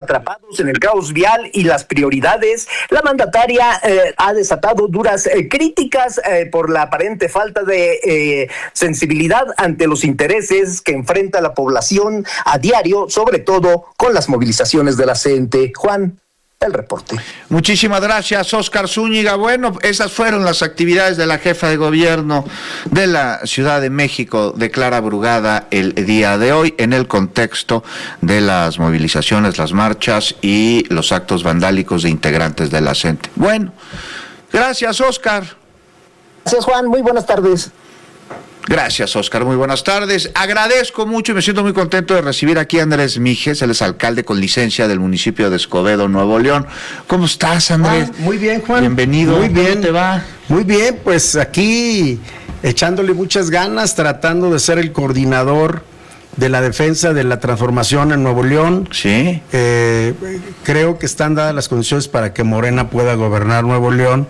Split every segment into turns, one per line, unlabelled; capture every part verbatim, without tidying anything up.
atrapados en el caos vial y las prioridades, la mandataria eh, ha desatado duras eh, críticas eh, por la aparente falta de eh, sensibilidad ante los intereses que enfrenta la población a diario, sobre todo con las movilizaciones de la gente. Juan, el reporte.
Muchísimas gracias, Óscar Zúñiga. Bueno, esas fueron las actividades de la jefa de gobierno de la Ciudad de México de Clara Brugada el día de hoy, en el contexto de las movilizaciones, las marchas y los actos vandálicos de integrantes de la C E N T E. Bueno, gracias, Óscar.
Gracias, Juan. Muy buenas tardes.
Gracias, Óscar. Muy buenas tardes. Agradezco mucho y me siento muy contento de recibir aquí a Andrés Mijes, él es alcalde con licencia del municipio de Escobedo, Nuevo León. ¿Cómo estás, Andrés?
Ah, muy bien, Juan.
Bienvenido.
Muy bien.
¿Cómo te va?
Muy bien, pues aquí echándole muchas ganas, tratando de ser el coordinador de la defensa de la transformación en Nuevo León.
Sí.
Eh, creo que están dadas las condiciones para que Morena pueda gobernar Nuevo León.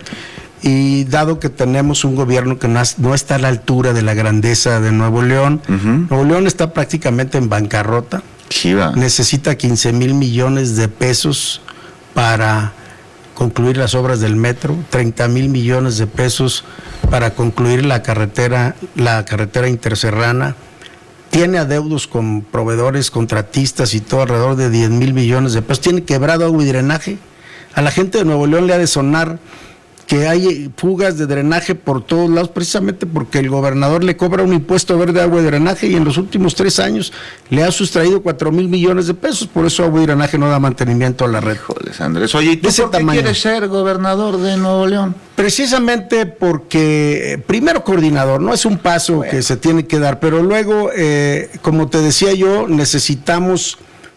Y dado que tenemos un gobierno que no está a la altura de la grandeza de Nuevo León, uh-huh. Nuevo León está prácticamente en bancarrota.
Sí, va.
Necesita quince mil millones de pesos para concluir las obras del metro, treinta mil millones de pesos para concluir la carretera, la carretera interserrana. Tiene adeudos con proveedores, contratistas y todo alrededor de diez mil millones de pesos. Tiene quebrado agua y drenaje. A la gente de Nuevo León le ha de sonar que hay fugas de drenaje por todos lados, precisamente porque el gobernador le cobra un impuesto verde a agua y drenaje y en los últimos tres años le ha sustraído cuatro mil millones de pesos, por eso agua y drenaje no da mantenimiento a la red.
Joder, Andrés, oye, ¿y tú
por
qué
tamaño
quieres ser gobernador de Nuevo León?
Precisamente porque, primero coordinador, no es un paso bueno. que se tiene que dar, pero luego, eh, como te decía yo, necesitamos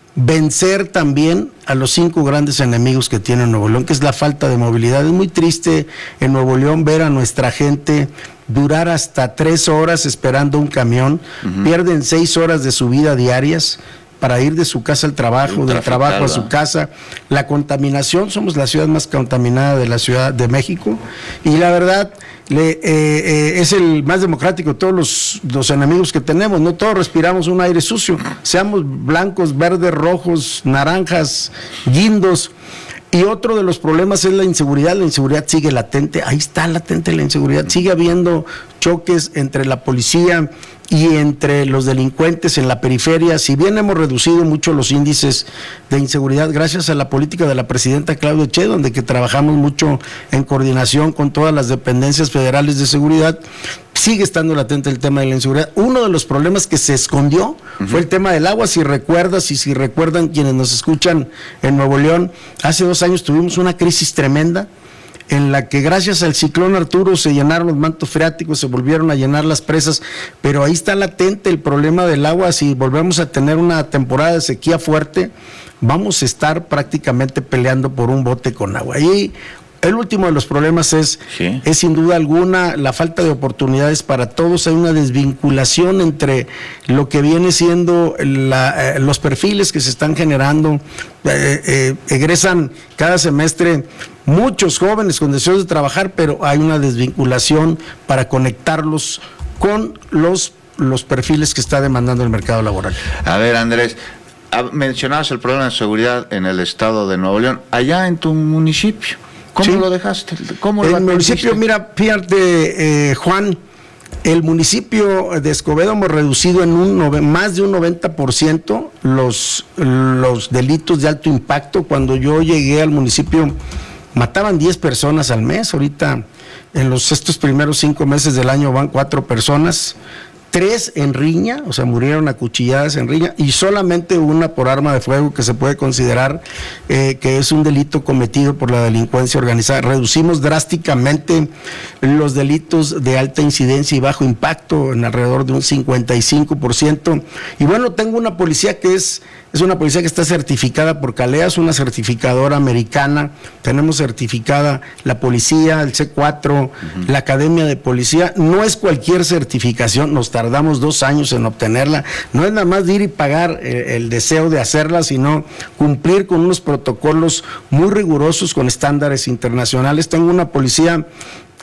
vencer también a los cinco grandes enemigos que tiene Nuevo León, que es la falta de movilidad. Es muy triste en Nuevo León ver a nuestra gente durar hasta tres horas esperando un camión, uh-huh. pierden seis horas de su vida diarias para ir de su casa al trabajo, del trabajo a su casa. La contaminación, somos la ciudad más contaminada de la Ciudad de México, y la verdad le, eh, eh, es el más democrático de todos los, los enemigos que tenemos. No todos respiramos un aire sucio, seamos blancos, verdes, rojos, naranjas, guindos. Y otro de los problemas es la inseguridad. La inseguridad sigue latente, ahí está latente la inseguridad, sigue habiendo choques entre la policía y entre los delincuentes en la periferia. Si bien hemos reducido mucho los índices de inseguridad gracias a la política de la presidenta Claudia Sheinbaum, donde que trabajamos mucho en coordinación con todas las dependencias federales de seguridad, sigue estando latente el tema de la inseguridad. Uno de los problemas que se escondió uh-huh. fue el tema del agua. Si recuerdas y si recuerdan quienes nos escuchan en Nuevo León, hace dos años tuvimos una crisis tremenda en la que gracias al ciclón Arturo se llenaron los mantos freáticos, se volvieron a llenar las presas, pero ahí está latente el problema del agua. Si volvemos a tener una temporada de sequía fuerte, vamos a estar prácticamente peleando por un bote con agua. Y el último de los problemas es, sí. es sin duda alguna la falta de oportunidades para todos. Hay una desvinculación entre lo que viene siendo la, eh, los perfiles que se están generando. Eh, eh, egresan cada semestre muchos jóvenes con deseos de trabajar, pero hay una desvinculación para conectarlos con los, los perfiles que está demandando el mercado laboral.
A ver, Andrés, mencionabas el problema de seguridad en el estado de Nuevo León, allá en tu municipio. ¿Cómo sí. lo dejaste? ¿Cómo
el
lo
municipio, mira, fíjate, eh, Juan, el municipio de Escobedo hemos reducido en un nove, más de un noventa por ciento los, los delitos de alto impacto. Cuando yo llegué al municipio mataban diez personas al mes, ahorita en los estos primeros cinco meses del año van cuatro personas, tres en riña, o sea, murieron acuchilladas en riña, y solamente una por arma de fuego, que se puede considerar eh, que es un delito cometido por la delincuencia organizada. Reducimos drásticamente los delitos de alta incidencia y bajo impacto en alrededor de un cincuenta y cinco por ciento. Y bueno, tengo una policía que es, es una policía que está certificada por CALEA, es una certificadora americana. Tenemos certificada la policía, el C cuatro, uh-huh. la Academia de Policía. No es cualquier certificación, nos tardamos dos años en obtenerla. No es nada más de ir y pagar eh, el deseo de hacerla, sino cumplir con unos protocolos muy rigurosos con estándares internacionales. Tengo una policía que es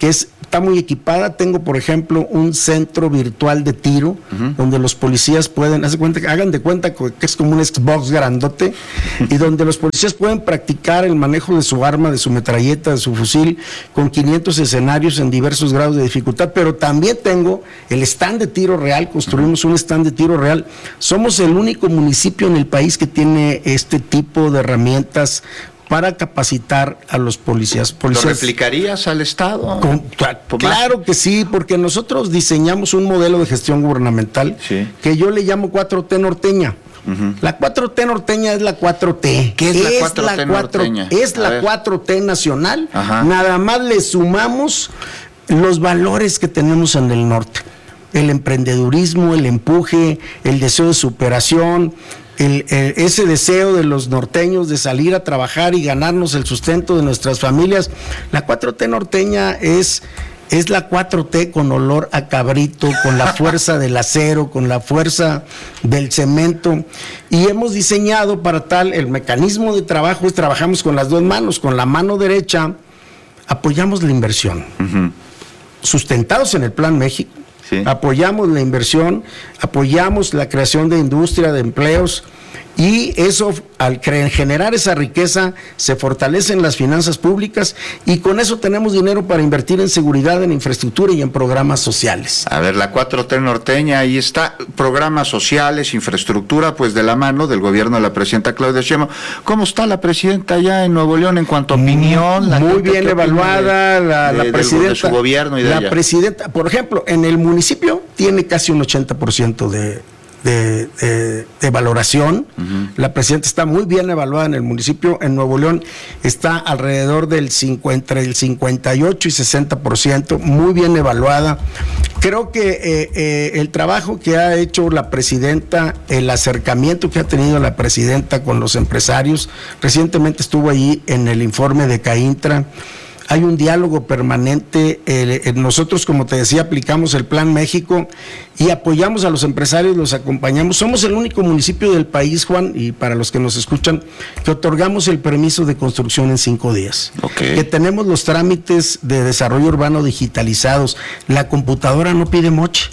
está muy equipada. Tengo, por ejemplo, un centro virtual de tiro, uh-huh. donde los policías pueden, hace cuenta, hagan de cuenta que es como un Xbox grandote, y donde los policías pueden practicar el manejo de su arma, de su metralleta, de su fusil, con quinientos escenarios en diversos grados de dificultad. Pero también tengo el stand de tiro real, construimos uh-huh. un stand de tiro real. Somos el único municipio en el país que tiene este tipo de herramientas para capacitar a los policías. policías.
¿Lo replicarías al Estado?
Con, claro que sí, porque nosotros diseñamos un modelo de gestión gubernamental sí. que yo le llamo cuatro T norteña. Uh-huh. La cuatro T norteña es la cuatro T.
¿Qué es, es la cuatro T norteña?
Es la cuatro T nacional. Ajá. Nada más le sumamos los valores que tenemos en el norte. El emprendedurismo, el empuje, el deseo de superación, El, el, ese deseo de los norteños de salir a trabajar y ganarnos el sustento de nuestras familias. La cuatro T norteña es, es la cuatro T con olor a cabrito, con la fuerza del acero, con la fuerza del cemento, y hemos diseñado para tal, el mecanismo de trabajo es trabajamos con las dos manos. Con la mano derecha apoyamos la inversión, uh-huh. sustentados en el Plan México. Sí. Apoyamos la inversión, apoyamos la creación de industria, de empleos, y eso, al generar esa riqueza, se fortalecen las finanzas públicas, y con eso tenemos dinero para invertir en seguridad, en infraestructura y en programas sociales.
A ver, la cuatro T norteña, ahí está, programas sociales, infraestructura, pues de la mano del gobierno de la presidenta Claudia Sheinbaum. ¿Cómo está la presidenta allá en Nuevo León en cuanto a opinión?
La Muy bien evaluada, de, la, la
de,
presidenta.
De su gobierno y de
la
ella.
presidenta, por ejemplo, en el municipio tiene casi un ochenta por ciento de... De, de, de valoración. Uh-huh. La presidenta está muy bien evaluada en el municipio. En Nuevo León está alrededor del cincuenta, entre el cincuenta y ocho y sesenta por ciento, muy bien evaluada. Creo que eh, eh, el trabajo que ha hecho la presidenta, el acercamiento que ha tenido la presidenta con los empresarios, recientemente estuvo ahí en el informe de CAINTRA. Hay un diálogo permanente. Eh, nosotros, como te decía, aplicamos el Plan México y apoyamos a los empresarios, los acompañamos. Somos el único municipio del país, Juan, y para los que nos escuchan, que otorgamos el permiso de construcción en cinco días.
Okay.
Que tenemos los trámites de desarrollo urbano digitalizados. La computadora no pide moche.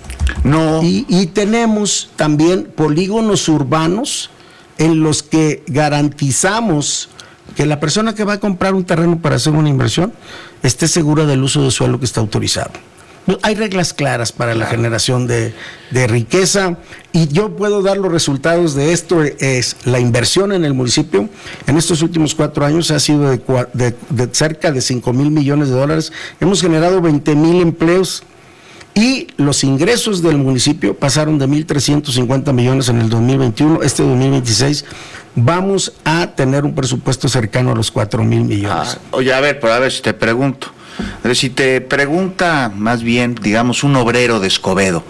No.
Y, y tenemos también polígonos urbanos en los que garantizamos que la persona que va a comprar un terreno para hacer una inversión esté segura del uso de suelo que está autorizado. Hay reglas claras para la generación de, de riqueza, y yo puedo dar los resultados de esto. Es la inversión en el municipio en estos últimos cuatro años ha sido de, de, de cerca de cinco mil millones de dólares. Hemos generado veinte mil empleos, y los ingresos del municipio pasaron de mil trescientos cincuenta millones en el dos mil veintiuno. Este dos mil veintiséis vamos a tener un presupuesto cercano a los cuatro mil millones.
Ah, oye, a ver, pero a ver si te pregunto. A ver, si te pregunta más bien, digamos, un obrero de Escobedo,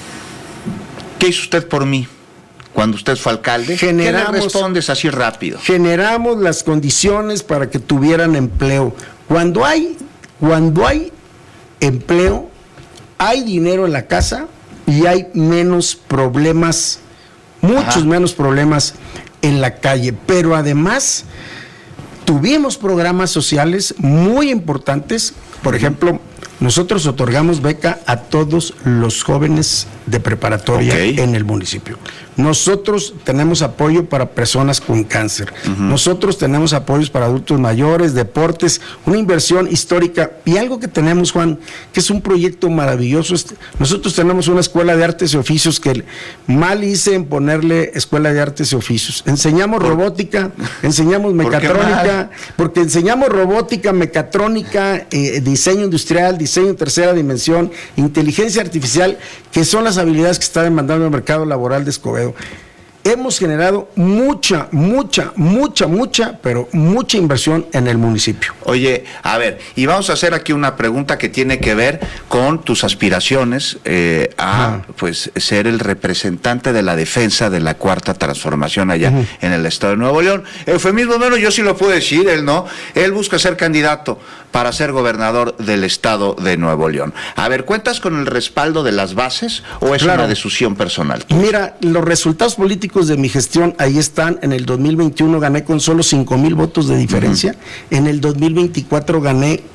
¿qué hizo usted por mí cuando usted fue alcalde?
Generamos,
¿qué le respondes así rápido?
Generamos las condiciones para que tuvieran empleo. Cuando hay, cuando hay empleo, hay dinero en la casa y hay menos problemas, muchos Ajá. menos problemas en la calle. Pero además tuvimos programas sociales muy importantes. Por ejemplo, nosotros otorgamos beca a todos los jóvenes de preparatoria okay. en el municipio. Nosotros tenemos apoyo para personas con cáncer. Uh-huh. Nosotros tenemos apoyos para adultos mayores, deportes, una inversión histórica. Y algo que tenemos, Juan, que es un proyecto maravilloso. Nosotros tenemos una escuela de artes y oficios que mal hice en ponerle escuela de artes y oficios. Enseñamos ¿Por? robótica, enseñamos mecatrónica, ¿Por porque enseñamos robótica, mecatrónica, eh, diseño industrial, diseño en tercera dimensión, inteligencia artificial, que son las habilidades que está demandando el mercado laboral de Escobedo. Hemos generado mucha, mucha, mucha, mucha, pero mucha inversión en el municipio.
Oye, a ver, y vamos a hacer aquí una pregunta que tiene que ver con tus aspiraciones eh, a ah. pues ser el representante de la defensa de la cuarta transformación allá uh-huh. en el estado de Nuevo León. Eufemismo menos, yo sí lo puedo decir, él no. Él busca ser candidato para ser gobernador del estado de Nuevo León. A ver, ¿cuentas con el respaldo de las bases o es claro. una decisión personal?
Mira, los resultados políticos de mi gestión ahí están. En el dos mil veintiuno gané con solo cinco mil votos de diferencia. Uh-huh. En el dos mil veinticuatro gané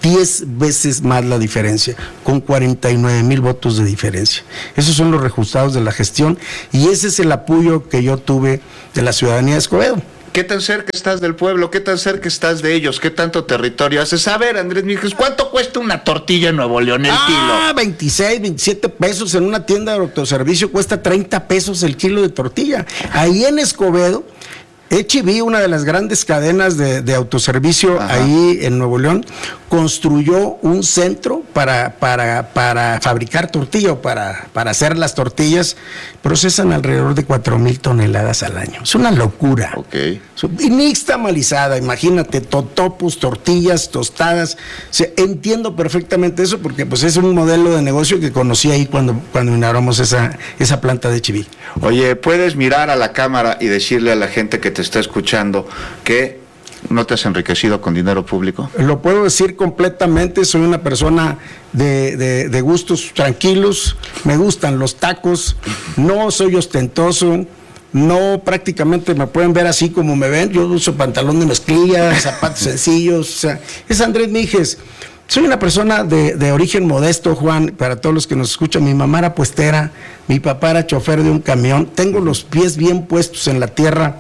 diez veces más la diferencia, con cuarenta y nueve mil votos de diferencia. Esos son los resultados de la gestión y ese es el apoyo que yo tuve de la ciudadanía de Escobedo.
¿Qué tan cerca estás del pueblo? ¿Qué tan cerca estás de ellos? ¿Qué tanto territorio haces? A ver, Andrés Míguez, ¿cuánto cuesta una tortilla en Nuevo León el
ah,
kilo?
Ah, veintiséis, veintisiete pesos en una tienda de autoservicio, cuesta treinta pesos el kilo de tortilla. Ahí en Escobedo, H E B, una de las grandes cadenas de, de autoservicio, ajá, ahí en Nuevo León, construyó un centro para, para, para fabricar tortilla o para, para hacer las tortillas. Procesan alrededor de cuatro mil toneladas al año. Es una locura.
Okay.
Y nixtamalizada, imagínate, totopos, tortillas, tostadas. O sea, entiendo perfectamente eso porque pues es un modelo de negocio que conocí ahí cuando, cuando inauguramos esa, esa planta de H E B.
Oye, ¿puedes mirar a la cámara y decirle a la gente que te está escuchando que no te has enriquecido con dinero público?
Lo puedo decir completamente, soy una persona de, de, de gustos tranquilos, me gustan los tacos, no soy ostentoso, no prácticamente me pueden ver así como me ven, yo uso pantalón de mezclilla, zapatos sencillos, o sea, es Andrés Míguez. Soy una persona de, de origen modesto, Juan, para todos los que nos escuchan. Mi mamá era puestera, mi papá era chofer de un camión, tengo los pies bien puestos en la tierra.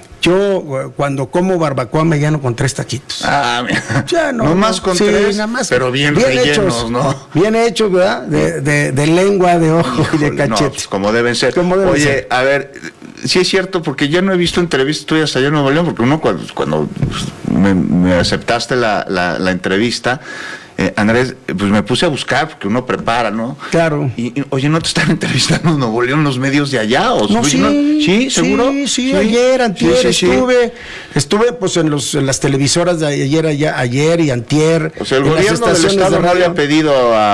Yo cuando como barbacoa me lleno con tres taquitos.
Ah, mira.
Ya no.
No más con
sí,
tres,
nada más,
pero bien, bien rellenos, hechos, ¿no?
Bien hechos, ¿verdad? De, de, de lengua, de ojo Híjole, y de cachete.
No, pues como deben ser.
Como deben
Oye,
ser.
A ver, sí es cierto, porque yo no he visto entrevistas tuyas allá en Nuevo León, porque uno cuando, cuando me, me aceptaste la, la, la entrevista, Eh, Andrés, pues me puse a buscar porque uno prepara, ¿no?
Claro.
Y, y oye, ¿no te están entrevistando en Nuevo León los medios de allá? ¿O
no, sí,
no? ¿Sí? ¿Seguro?
Sí, sí, sí, ayer, antier, sí, sí, estuve, sí. estuve pues en, los, en las televisoras de ayer, allá, ayer y antier.
O sea, el gobierno del estado no había pedido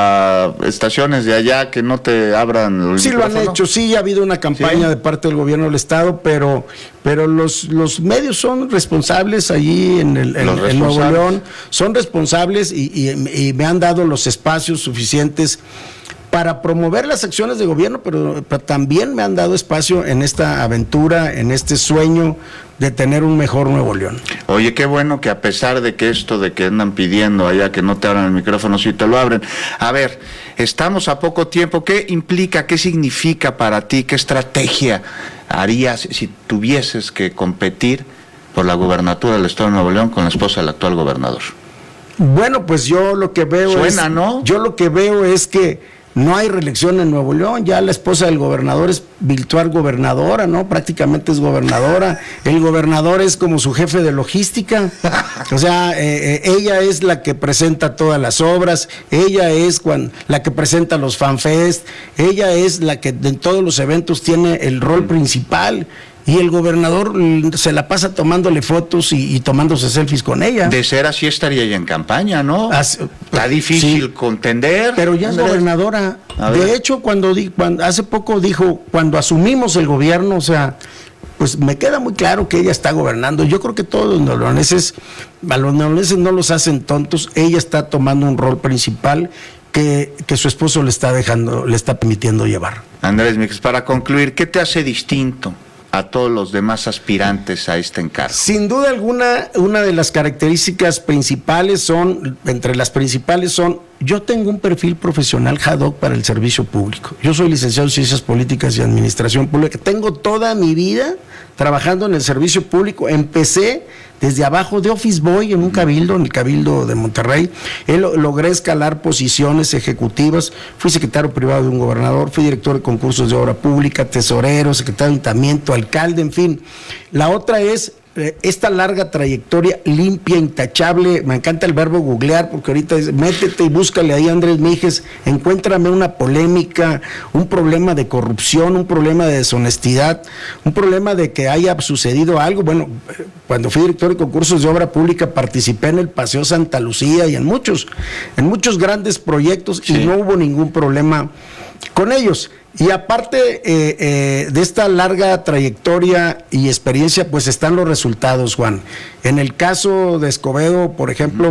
a estaciones de allá que no te abran el
Sí micrófono. Lo han hecho, sí, ha habido una campaña ¿Sí? de parte del gobierno del estado, pero, pero los, los medios son responsables allí en, el, en, en Nuevo León, son responsables y, y y me han dado los espacios suficientes para promover las acciones de gobierno, pero, pero también me han dado espacio en esta aventura, en este sueño de tener un mejor Nuevo León.
Oye, qué bueno que a pesar de que esto de que andan pidiendo allá que no te abran el micrófono, sí te lo abren. A ver, estamos a poco tiempo, ¿qué implica, qué significa para ti, qué estrategia harías si tuvieses que competir por la gubernatura del estado de Nuevo León con la esposa del actual gobernador?
Bueno, pues yo lo que veo
Suena,
es,
¿no?
Yo lo que veo es que no hay reelección en Nuevo León, ya la esposa del gobernador es virtual gobernadora, ¿no? Prácticamente es gobernadora, el gobernador es como su jefe de logística, o sea, eh, eh, ella es la que presenta todas las obras, ella es cuando, la que presenta los fanfest, ella es la que en todos los eventos tiene el rol principal. Y el gobernador se la pasa tomándole fotos y, y tomándose selfies con ella.
De ser así estaría ella en campaña, ¿no? As, Está difícil sí, contender.
Pero ya es gobernadora. De hecho, cuando, di, cuando hace poco dijo, cuando asumimos el gobierno, o sea, pues me queda muy claro que ella está gobernando. Yo creo que todos los neoloneses, a los neoloneses no los hacen tontos. Ella está tomando un rol principal que, que su esposo le está dejando, le está permitiendo llevar.
Andrés Míguez, para concluir, ¿qué te hace distinto a todos los demás aspirantes a este encargo?
Sin duda alguna, una de las características principales son, entre las principales son, yo tengo un perfil profesional H A D O C para el servicio público. Yo soy licenciado en Ciencias Políticas y Administración Pública. Tengo toda mi vida trabajando en el servicio público. Empecé desde abajo de Office Boy en un cabildo, en el Cabildo de Monterrey. Él, logré escalar posiciones ejecutivas. Fui secretario privado de un gobernador, fui director de concursos de obra pública, tesorero, secretario de ayuntamiento, alcalde, en fin. La otra es eh, esta larga trayectoria limpia, intachable. Me encanta el verbo googlear, porque ahorita es, métete y búscale ahí a Andrés Míguez, encuéntrame una polémica, un problema de corrupción, un problema de deshonestidad, un problema de que haya sucedido algo. Bueno, cuando fui director de concursos de obra pública participé en el Paseo Santa Lucía y en muchos, en muchos grandes proyectos, sí, y no hubo ningún problema con ellos. Y aparte eh, eh, de esta larga trayectoria y experiencia, pues están los resultados, Juan. En el caso de Escobedo, por ejemplo,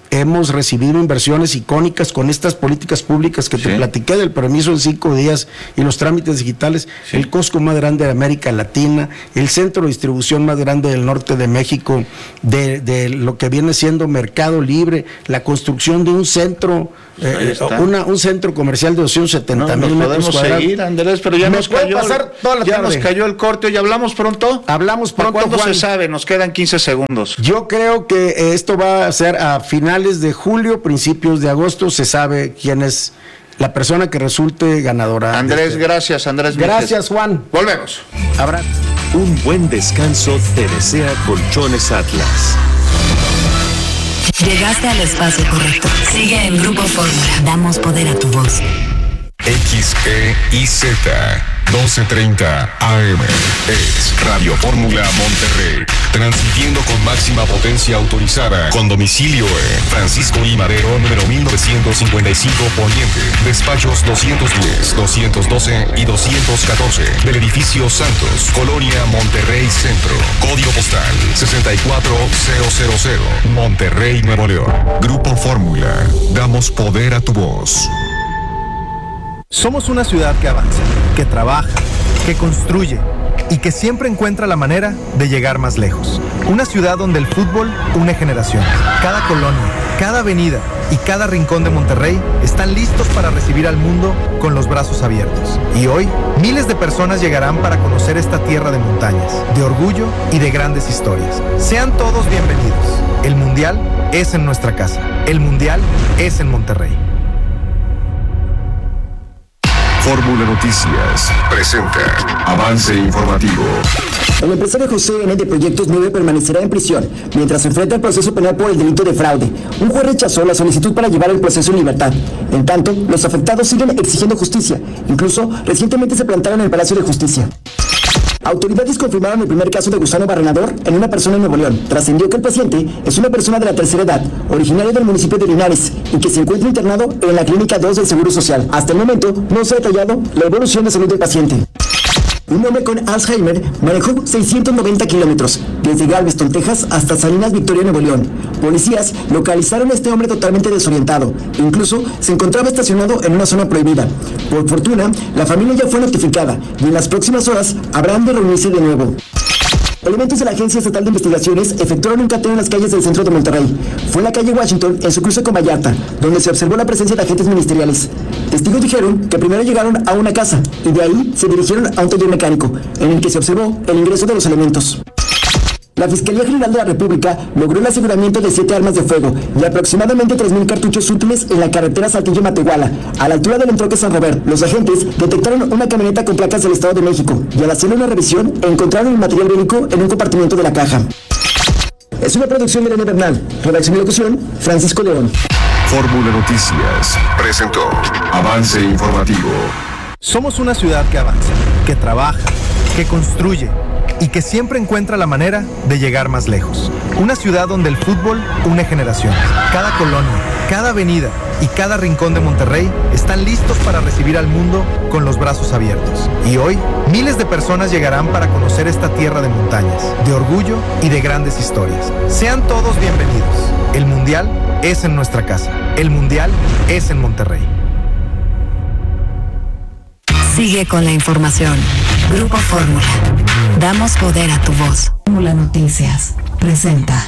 hemos recibido inversiones icónicas con estas políticas públicas que sí. te platiqué del permiso en cinco días y los trámites digitales, sí. el Costco más grande de América Latina, el centro de distribución más grande del norte de México, de, de lo que viene siendo Mercado Libre, la construcción de un centro, eh, una, un centro comercial de doscientos setenta mil
no,
metros cuadrados.
Seguir, Andrés, pero ya, nos cayó,
pasar toda la
ya
tarde.
nos cayó el corte. ¿Y hablamos pronto?
Hablamos pronto,
¿Cuándo
Juan?
se sabe? Nos quedan quince segundos.
Yo creo que esto va a ser a finales de julio, principios de agosto. Se sabe quién es la persona que resulte ganadora.
Andrés,
este.
gracias, Andrés.
Gracias, Juan.
Volvemos.
Habrá.
Un buen descanso te desea Colchones Atlas.
Llegaste al espacio correcto. Sigue en Grupo Fórmula. Damos poder a tu voz.
X E I Z doce treinta A M es Radio Fórmula Monterrey, transmitiendo con máxima potencia autorizada, con domicilio en Francisco I. Madero, número mil novecientos cincuenta y cinco Poniente, despachos doscientos diez, doscientos doce y doscientos catorce, del edificio Santos, Colonia Monterrey Centro, código postal sesenta y cuatro mil, Monterrey, Nuevo León. Grupo Fórmula, damos poder a tu voz.
Somos una ciudad que avanza, que trabaja, que construye y que siempre encuentra la manera de llegar más lejos. Una ciudad donde el fútbol une generaciones. Cada colonia, cada avenida y cada rincón de Monterrey están listos para recibir al mundo con los brazos abiertos. Y hoy, miles de personas llegarán para conocer esta tierra de montañas, de orgullo y de grandes historias. Sean todos bienvenidos. El Mundial es en nuestra casa. El Mundial es en Monterrey.
Fórmula Noticias presenta Avance Informativo.
El empresario José N. de Proyectos nueve permanecerá en prisión mientras se enfrenta al proceso penal por el delito de fraude. Un juez rechazó la solicitud para llevar el proceso en libertad. En tanto, los afectados siguen exigiendo justicia. Incluso, recientemente se plantaron en el Palacio de Justicia. Autoridades confirmaron el primer caso de gusano barrenador en una persona en Nuevo León. Trascendió que el paciente es una persona de la tercera edad, originario del municipio de Linares, y que se encuentra internado en la Clínica dos del Seguro Social. Hasta el momento no se ha detallado la evolución de salud del paciente. Un hombre con Alzheimer manejó seiscientos noventa kilómetros, desde Galveston, Texas, hasta Salinas Victoria, Nuevo León. Policías localizaron a este hombre totalmente desorientado. Incluso se encontraba estacionado en una zona prohibida. Por fortuna, la familia ya fue notificada y en las próximas horas habrán de reunirse de nuevo. Elementos de la Agencia Estatal de Investigaciones efectuaron un cateo en las calles del centro de Monterrey. Fue en la calle Washington, en su cruce con Vallarta, donde se observó la presencia de agentes ministeriales. Testigos dijeron que primero llegaron a una casa y de ahí se dirigieron a un taller mecánico, en el que se observó el ingreso de los elementos. La Fiscalía General de la República logró el aseguramiento de siete armas de fuego y aproximadamente tres mil cartuchos útiles en la carretera Saltillo-Matehuala, a la altura del entronque San Robert. Los agentes detectaron una camioneta con placas del Estado de México y al hacer una revisión encontraron el material bélico en un compartimento de la caja. Es una producción de Elena Bernal. Redacción y locución, Francisco León.
Fórmula Noticias presentó Avance Informativo.
Somos una ciudad que avanza, que trabaja, que construye y que siempre encuentra la manera de llegar más lejos. Una ciudad donde el fútbol une generaciones. Cada colonia, cada avenida y cada rincón de Monterrey están listos para recibir al mundo con los brazos abiertos. Y hoy, miles de personas llegarán para conocer esta tierra de montañas, de orgullo y de grandes historias. Sean todos bienvenidos. El Mundial es en nuestra casa. El Mundial es en Monterrey.
Sigue con la información. Grupo Fórmula. Damos poder a tu voz. Fórmula Noticias presenta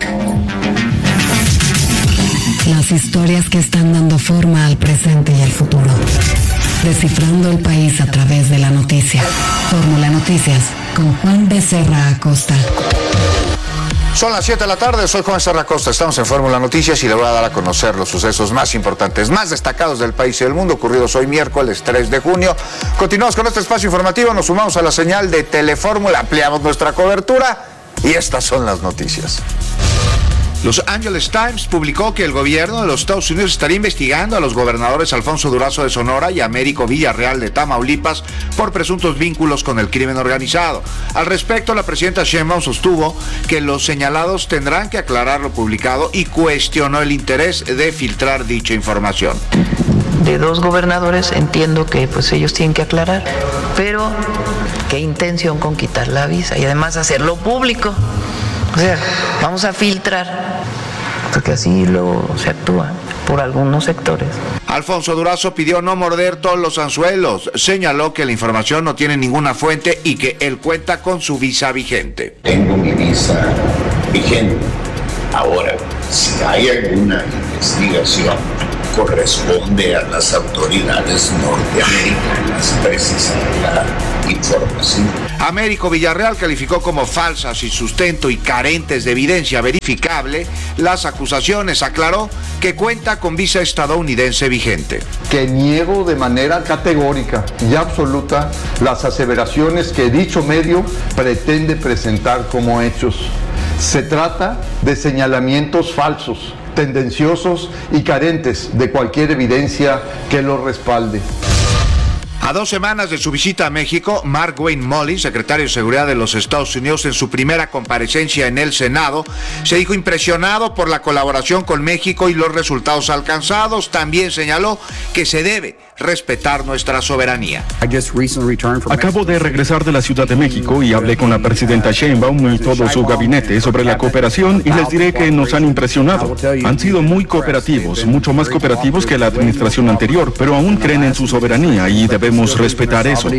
las historias que están dando forma al presente y al futuro. Descifrando el país a través de la noticia. Fórmula Noticias con Juan Becerra Acosta.
Son las siete de la tarde, soy Juan Becerra Acosta, estamos en Fórmula Noticias y le voy a dar a conocer los sucesos más importantes, más destacados del país y del mundo, ocurridos hoy miércoles tres de junio. Continuamos con este espacio informativo, nos sumamos a la señal de Telefórmula, ampliamos nuestra cobertura y estas son las noticias. Los Angeles Times publicó que el gobierno de los Estados Unidos estaría investigando a los gobernadores Alfonso Durazo de Sonora y Américo Villarreal de Tamaulipas por presuntos vínculos con el crimen organizado. Al respecto, la presidenta Sheinbaum sostuvo que los señalados tendrán que aclarar lo publicado y cuestionó el interés de filtrar dicha información.
De dos gobernadores entiendo que pues ellos tienen que aclarar, pero qué intención con quitar la visa y además hacerlo público. O sea, vamos a filtrar porque así luego se actúa por algunos sectores.
Alfonso Durazo pidió no morder todos los anzuelos. Señaló que la información no tiene ninguna fuente y que él cuenta con su visa vigente.
Tengo mi visa vigente. Ahora, si hay alguna investigación, corresponde a las autoridades norteamericanas precisar la información.
Américo Villarreal calificó como falsas, sin sustento y carentes de evidencia verificable las acusaciones. Aclaró que cuenta con visa estadounidense vigente.
Que niego de manera categórica y absoluta las aseveraciones que dicho medio pretende presentar como hechos. Se trata de señalamientos falsos, tendenciosos y carentes de cualquier evidencia que los respalde.
A dos semanas de su visita a México, Mark Wayne Mullin, secretario de Seguridad de los Estados Unidos, en su primera comparecencia en el Senado, se dijo impresionado por la colaboración con México y los resultados alcanzados. También señaló que se debe respetar nuestra soberanía.
Acabo de regresar de la Ciudad de México y hablé con la presidenta Sheinbaum y todo su gabinete sobre la cooperación y les diré que nos han impresionado. Han sido muy cooperativos, mucho más cooperativos que la administración anterior, pero aún creen en su soberanía y debemos respetar eso.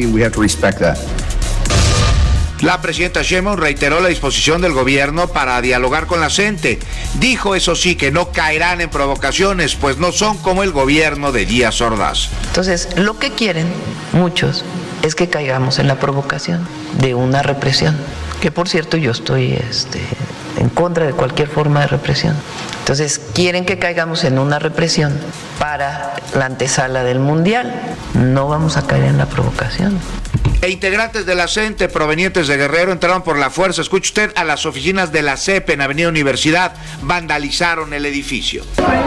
La presidenta Sheinbaum reiteró la disposición del gobierno para dialogar con la gente. Dijo, eso sí, que no caerán en provocaciones, pues no son como el gobierno de Díaz Ordaz.
Entonces, lo que quieren muchos es que caigamos en la provocación de una represión, que por cierto yo estoy este, en contra de cualquier forma de represión. Entonces, quieren que caigamos en una represión para la antesala del Mundial. No vamos a caer en la provocación.
E integrantes de la CENTE provenientes de Guerrero entraron por la fuerza, escuche usted, a las oficinas de la C E P en Avenida Universidad, vandalizaron el edificio.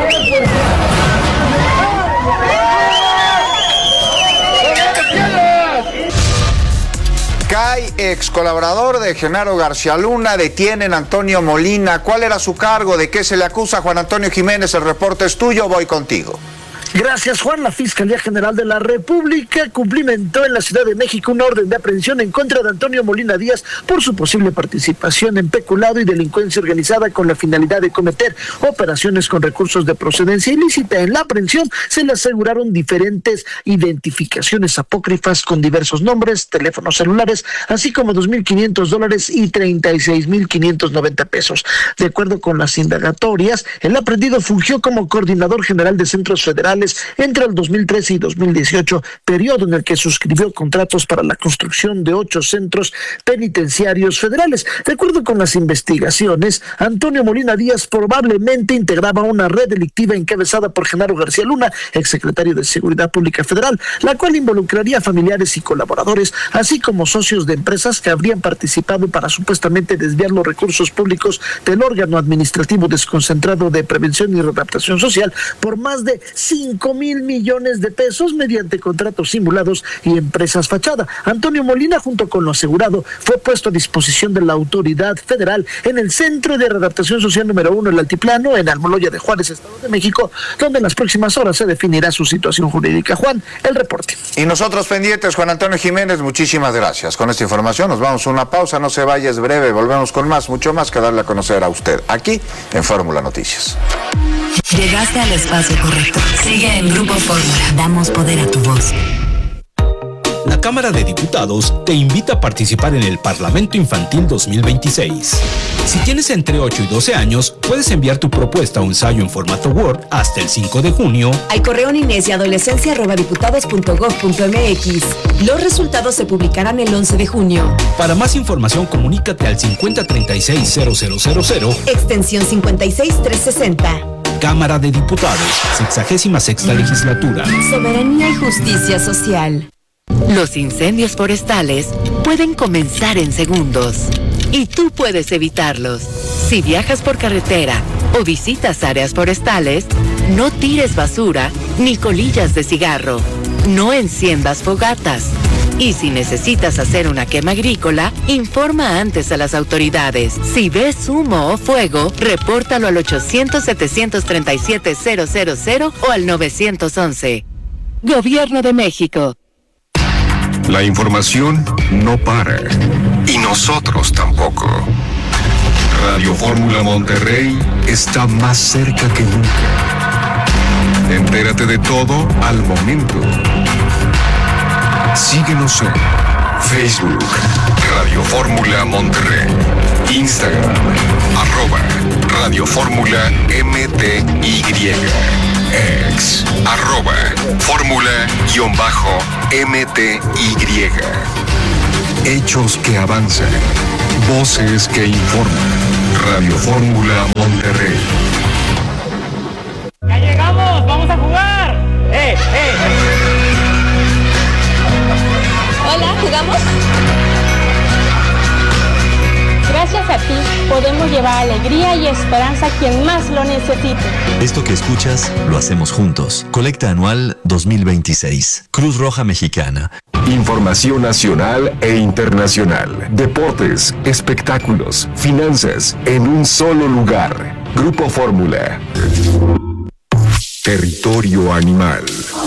Cae ex colaborador de Genaro García Luna, detienen a Antonio Molina. ¿Cuál era su cargo? ¿De qué se le acusa? Juan Antonio Jiménez, el reporte es tuyo, voy contigo.
Gracias, Juan. La Fiscalía General de la República cumplimentó en la Ciudad de México una orden de aprehensión en contra de Antonio Molina Díaz por su posible participación en peculado y delincuencia organizada con la finalidad de cometer operaciones con recursos de procedencia ilícita. En la aprehensión se le aseguraron diferentes identificaciones apócrifas con diversos nombres, teléfonos celulares, así como dos mil quinientos dólares y treinta y seis mil quinientos noventa pesos. De acuerdo con las indagatorias, el aprendido fungió como coordinador general de centros federales entre el dos mil trece y dos mil dieciocho, periodo en el que suscribió contratos para la construcción de ocho centros penitenciarios federales. De acuerdo con las investigaciones, Antonio Molina Díaz probablemente integraba una red delictiva encabezada por Genaro García Luna, exsecretario de Seguridad Pública Federal, la cual involucraría a familiares y colaboradores, así como socios de empresas que habrían participado para supuestamente desviar los recursos públicos del órgano administrativo desconcentrado de prevención y readaptación social por más de cinco mil millones de pesos mediante contratos simulados y empresas fachada. Antonio Molina, junto con lo asegurado, fue puesto a disposición de la autoridad federal en el Centro de Readaptación Social número uno, el Altiplano, en Almoloya de Juárez, Estado de México, donde en las próximas horas se definirá su situación jurídica. Juan, el reporte.
Y nosotros pendientes, Juan Antonio Jiménez, muchísimas gracias. Con esta información nos vamos a una pausa, no se vaya, es breve, volvemos con más, mucho más que darle a conocer a usted, aquí en Fórmula Noticias.
Llegaste al espacio correcto. Sigue en Grupo Fórmula. Damos poder a tu voz.
La Cámara de Diputados te invita a participar en el Parlamento Infantil dos mil veintiséis. Si tienes entre ocho y doce años, puedes enviar tu propuesta o ensayo en formato Word hasta el cinco de junio
al correo niñez y adolescencia arroba diputados punto gob punto mx. Los resultados se publicarán el once de junio.
Para más información, comunícate al cincuenta treinta y seis cero cero cero cero,
extensión cincuenta y seis trescientos sesenta.
Cámara de Diputados, sexagésima sexta legislatura.
Soberanía y justicia social.
Los incendios forestales pueden comenzar en segundos y tú puedes evitarlos. Si viajas por carretera o visitas áreas forestales, no tires basura ni colillas de cigarro. No enciendas fogatas. Y si necesitas hacer una quema agrícola, informa antes a las autoridades. Si ves humo o fuego, repórtalo al ochocientos, setecientos treinta y siete, cero cero cero o al nueve once. Gobierno de México.
La información no para. Y nosotros tampoco. Radio Fórmula Monterrey está más cerca que nunca. Entérate de todo al momento. Síguenos en Facebook, Radio Fórmula Monterrey, Instagram, arroba Radio Fórmula M T Y, ex, arroba Fórmula-M T Y. Hechos que avanzan, voces que informan. Radio Fórmula Monterrey.
¡Ya llegamos! ¡Vamos a jugar! ¡Eh, eh!
Hola, ¿jugamos? Gracias a ti podemos llevar alegría y esperanza a quien más lo necesite.
Esto que escuchas lo hacemos juntos. Colecta anual dos mil veintiséis. Cruz Roja Mexicana.
Información nacional e internacional. Deportes, espectáculos, finanzas, en un solo lugar. Grupo Fórmula. Territorio animal.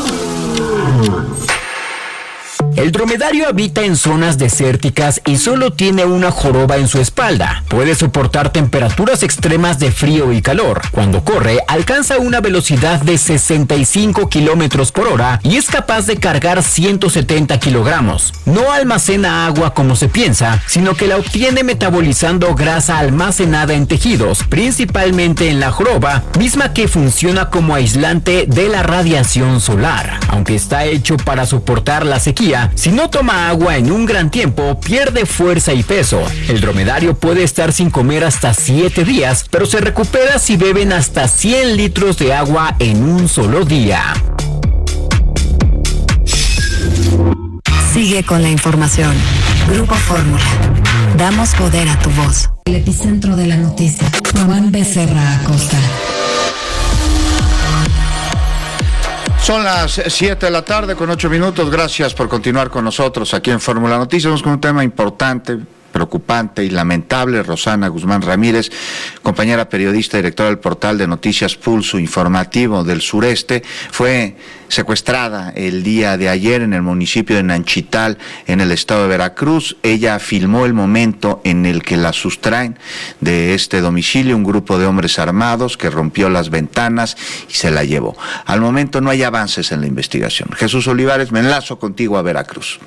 El dromedario habita en zonas desérticas y solo tiene una joroba en su espalda. Puede soportar temperaturas extremas de frío y calor. Cuando corre, alcanza una velocidad de sesenta y cinco kilómetros por hora y es capaz de cargar ciento setenta kilogramos. No almacena agua como se piensa, sino que la obtiene metabolizando grasa almacenada en tejidos, principalmente en la joroba, misma que funciona como aislante de la radiación solar. Aunque está hecho para soportar la sequía, si no toma agua en un gran tiempo, pierde fuerza y peso. El dromedario puede estar sin comer hasta siete días, pero se recupera si beben hasta cien litros de agua en un solo día.
Sigue con la información. Grupo Fórmula. Damos poder a tu voz. El epicentro de la noticia. Juan Becerra Acosta.
Son las siete de la tarde con ocho minutos. Gracias por continuar con nosotros aquí en Fórmula Noticias. Vamos con un tema importante, preocupante y lamentable. Rosana Guzmán Ramírez, compañera periodista, directora del portal de noticias Pulso Informativo del Sureste, fue secuestrada el día de ayer en el municipio de Nanchital, en el estado de Veracruz. Ella filmó el momento en el que la sustraen de este domicilio un grupo de hombres armados que rompió las ventanas y se la llevó. Al momento no hay avances en la investigación. Jesús Olivares, me enlazo contigo a Veracruz.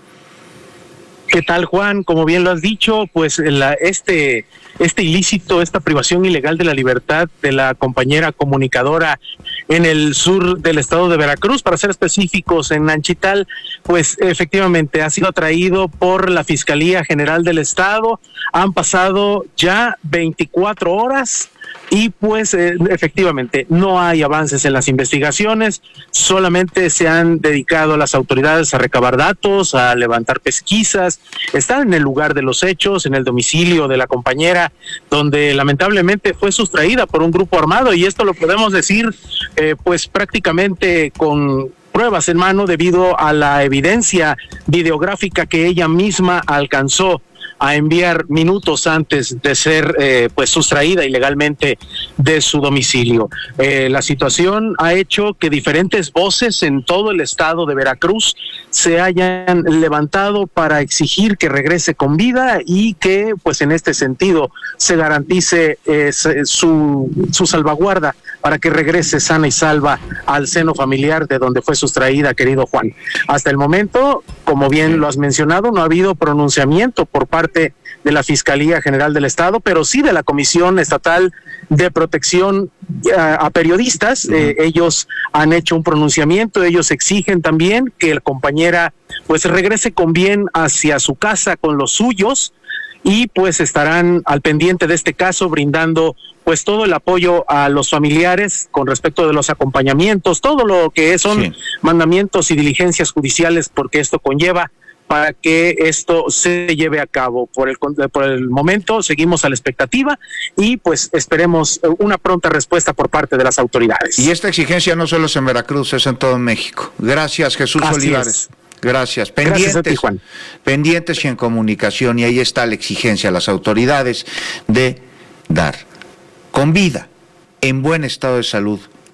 ¿Qué tal, Juan? Como bien lo has dicho, pues la, este, este ilícito, esta privación ilegal de la libertad de la compañera comunicadora en el sur del estado de Veracruz, para ser específicos en Nanchital, pues efectivamente ha sido atraído por la Fiscalía General del Estado. Han pasado ya veinticuatro horas y pues eh, efectivamente no hay avances en las investigaciones, solamente se han dedicado las autoridades a recabar datos, a levantar pesquisas. Están en el lugar de los hechos, en el domicilio de la compañera, donde lamentablemente fue sustraída por un grupo armado, y esto lo podemos decir eh, pues prácticamente con pruebas en mano debido a la evidencia videográfica que ella misma alcanzó a enviar minutos antes de ser eh, pues sustraída ilegalmente de su domicilio. Eh, la situación ha hecho que diferentes voces en todo el estado de Veracruz se hayan levantado para exigir que regrese con vida y que pues en este sentido se garantice eh, su, su salvaguarda para que regrese sana y salva al seno familiar de donde fue sustraída, querido Juan. Hasta el momento, como bien lo has mencionado, no ha habido pronunciamiento por parte de la Fiscalía General del Estado, pero sí de la Comisión Estatal de Protección a, a Periodistas. Uh-huh. Eh, ellos han hecho un pronunciamiento, ellos exigen también que la compañera pues regrese con bien hacia su casa con los suyos, y pues estarán al pendiente de este caso, brindando pues todo el apoyo a los familiares con respecto de los acompañamientos, todo lo que son sí. mandamientos y diligencias judiciales, porque esto conlleva para que esto se lleve a cabo. Por el, por el momento seguimos a la expectativa y pues esperemos una pronta respuesta por parte de las autoridades.
Y esta exigencia no solo es en Veracruz, es en todo México. Gracias, Jesús Así Olivares. Es. Gracias. Pendientes, Gracias a ti, Juan. Pendientes y en comunicación, y ahí está la exigencia a las autoridades de dar con vida, en buen estado de salud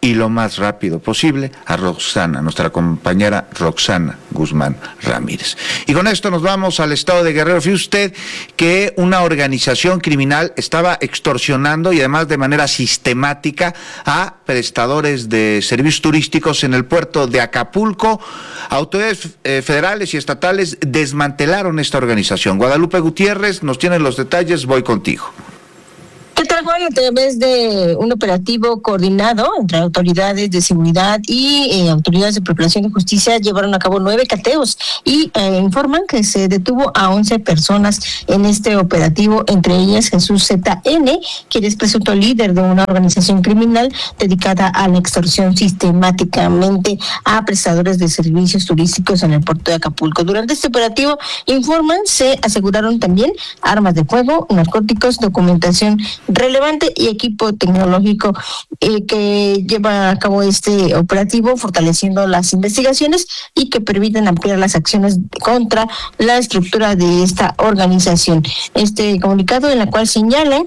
y lo más rápido posible a Roxana, nuestra compañera Roxana Guzmán Ramírez. Y con esto nos vamos al estado de Guerrero. Fíjese usted que una organización criminal estaba extorsionando y además de manera sistemática a prestadores de servicios turísticos en el puerto de Acapulco. Autoridades eh, federales y estatales desmantelaron esta organización. Guadalupe Gutiérrez nos tiene los detalles, voy contigo.
¿Qué tal, Juan? A través de un operativo coordinado entre autoridades de seguridad y eh, autoridades de procuración de justicia, llevaron a cabo nueve cateos y eh, informan que se detuvo a once personas en este operativo, entre ellas Jesús Z N, quien es presunto líder de una organización criminal dedicada a la extorsión sistemáticamente a prestadores de servicios turísticos en el puerto de Acapulco. Durante este operativo, informan, se aseguraron también armas de fuego, narcóticos, documentación relevante y equipo tecnológico eh, que lleva a cabo este operativo, fortaleciendo las investigaciones y que permiten ampliar las acciones contra la estructura de esta organización. Este comunicado, en la cual señalan,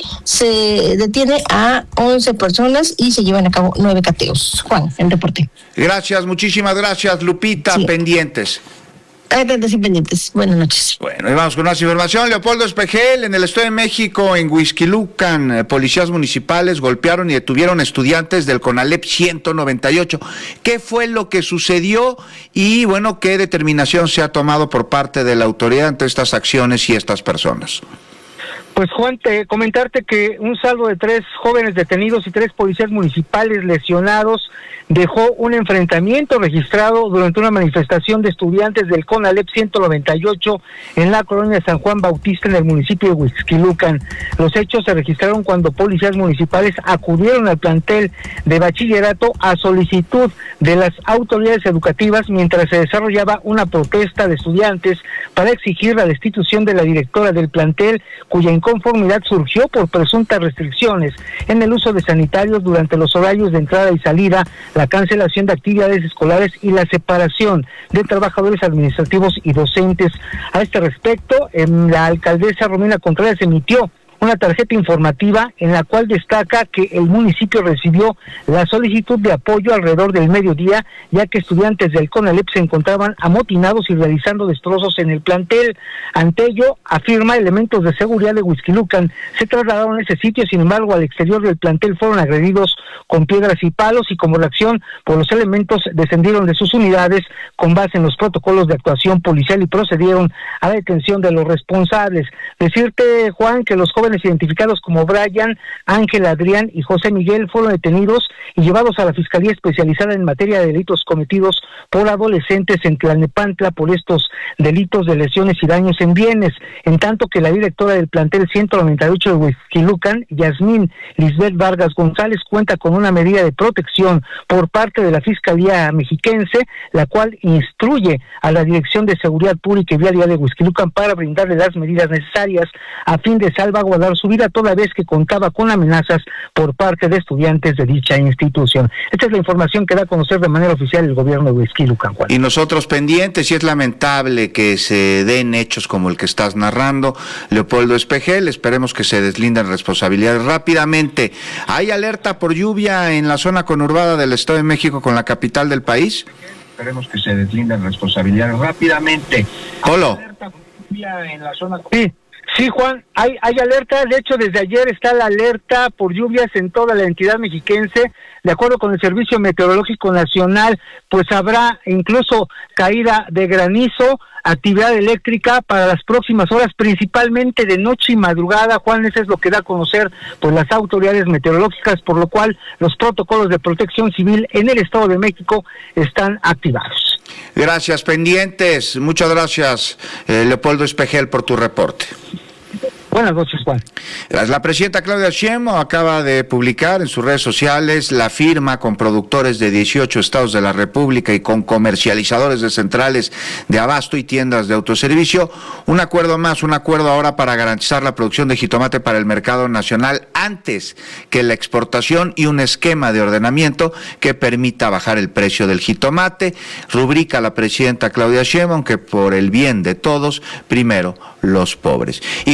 se detiene a once personas y se llevan a cabo nueve cateos. Juan, el reporte.
Gracias, muchísimas gracias, Lupita. Sí. Pendientes.
Atentos y pendientes. Buenas noches.
Bueno, y vamos con más información. Leopoldo Espejel, en el Estado de México, en Huixquilucan, eh, policías municipales golpearon y detuvieron estudiantes del CONALEP ciento noventa y ocho. ¿Qué fue lo que sucedió? Y bueno, ¿qué determinación se ha tomado por parte de la autoridad ante estas acciones y estas personas?
Pues Juan, te, comentarte que un saldo de tres jóvenes detenidos y tres policías municipales lesionados dejó un enfrentamiento registrado durante una manifestación de estudiantes del CONALEP ciento noventa y ocho en la colonia San Juan Bautista, en el municipio de Huixquilucan. Los hechos se registraron cuando policías municipales acudieron al plantel de bachillerato a solicitud de las autoridades educativas mientras se desarrollaba una protesta de estudiantes para exigir la destitución de la directora del plantel, cuya inconformidad surgió por presuntas restricciones en el uso de sanitarios durante los horarios de entrada y salida, la cancelación de actividades escolares y la separación de trabajadores administrativos y docentes. A este respecto, la alcaldesa Romina Contreras emitió una tarjeta informativa en la cual destaca que el municipio recibió la solicitud de apoyo alrededor del mediodía, ya que estudiantes del CONALEP se encontraban amotinados y realizando destrozos en el plantel. Ante ello, afirma, elementos de seguridad de Huixquilucan se trasladaron a ese sitio, sin embargo, al exterior del plantel fueron agredidos con piedras y palos y como reacción, pues los elementos descendieron de sus unidades con base en los protocolos de actuación policial y procedieron a la detención de los responsables. Decirte, Juan, que los jóvenes identificados como Brian, Ángel, Adrián y José Miguel fueron detenidos y llevados a la Fiscalía Especializada en Materia de Delitos Cometidos por Adolescentes en Tlalnepantla por estos delitos de lesiones y daños en bienes, en tanto que la directora del plantel ciento noventa y ocho de Huixquilucan, Yasmín Lisbeth Vargas González, cuenta con una medida de protección por parte de la Fiscalía Mexiquense, la cual instruye a la Dirección de Seguridad Pública y Vialidad de Huixquilucan para brindarle las medidas necesarias a fin de salvaguardar su vida, toda vez que contaba con amenazas por parte de estudiantes de dicha institución. Esta es la información que da a conocer de manera oficial el gobierno de Huixquilucan, Juan.
Y nosotros pendientes, y es lamentable que se den hechos como el que estás narrando, Leopoldo Espejel. Esperemos que se deslindan responsabilidades rápidamente. ¿Hay alerta por lluvia en la zona conurbada del Estado de México con la capital del país?
Esperemos que se deslindan responsabilidades rápidamente.
Polo.
¿Hay alerta por lluvia en la zona? Sí. Sí, Juan, hay, hay alerta. De hecho, desde ayer está la alerta por lluvias en toda la entidad mexiquense. De acuerdo con el Servicio Meteorológico Nacional, pues habrá incluso caída de granizo, actividad eléctrica para las próximas horas, principalmente de noche y madrugada. Juan, eso es lo que da a conocer pues las autoridades meteorológicas, por lo cual los protocolos de protección civil en el Estado de México están activados.
Gracias, pendientes. Muchas gracias, eh, Leopoldo Espejel, por tu reporte.
Buenas noches, Juan.
La presidenta Claudia Sheinbaum acaba de publicar en sus redes sociales la firma con productores de dieciocho estados de la República y con comercializadores de centrales de abasto y tiendas de autoservicio, un acuerdo más, un acuerdo ahora para garantizar la producción de jitomate para el mercado nacional antes que la exportación y un esquema de ordenamiento que permita bajar el precio del jitomate. Rubrica la presidenta Claudia Sheinbaum que por el bien de todos, primero los pobres. Y con eso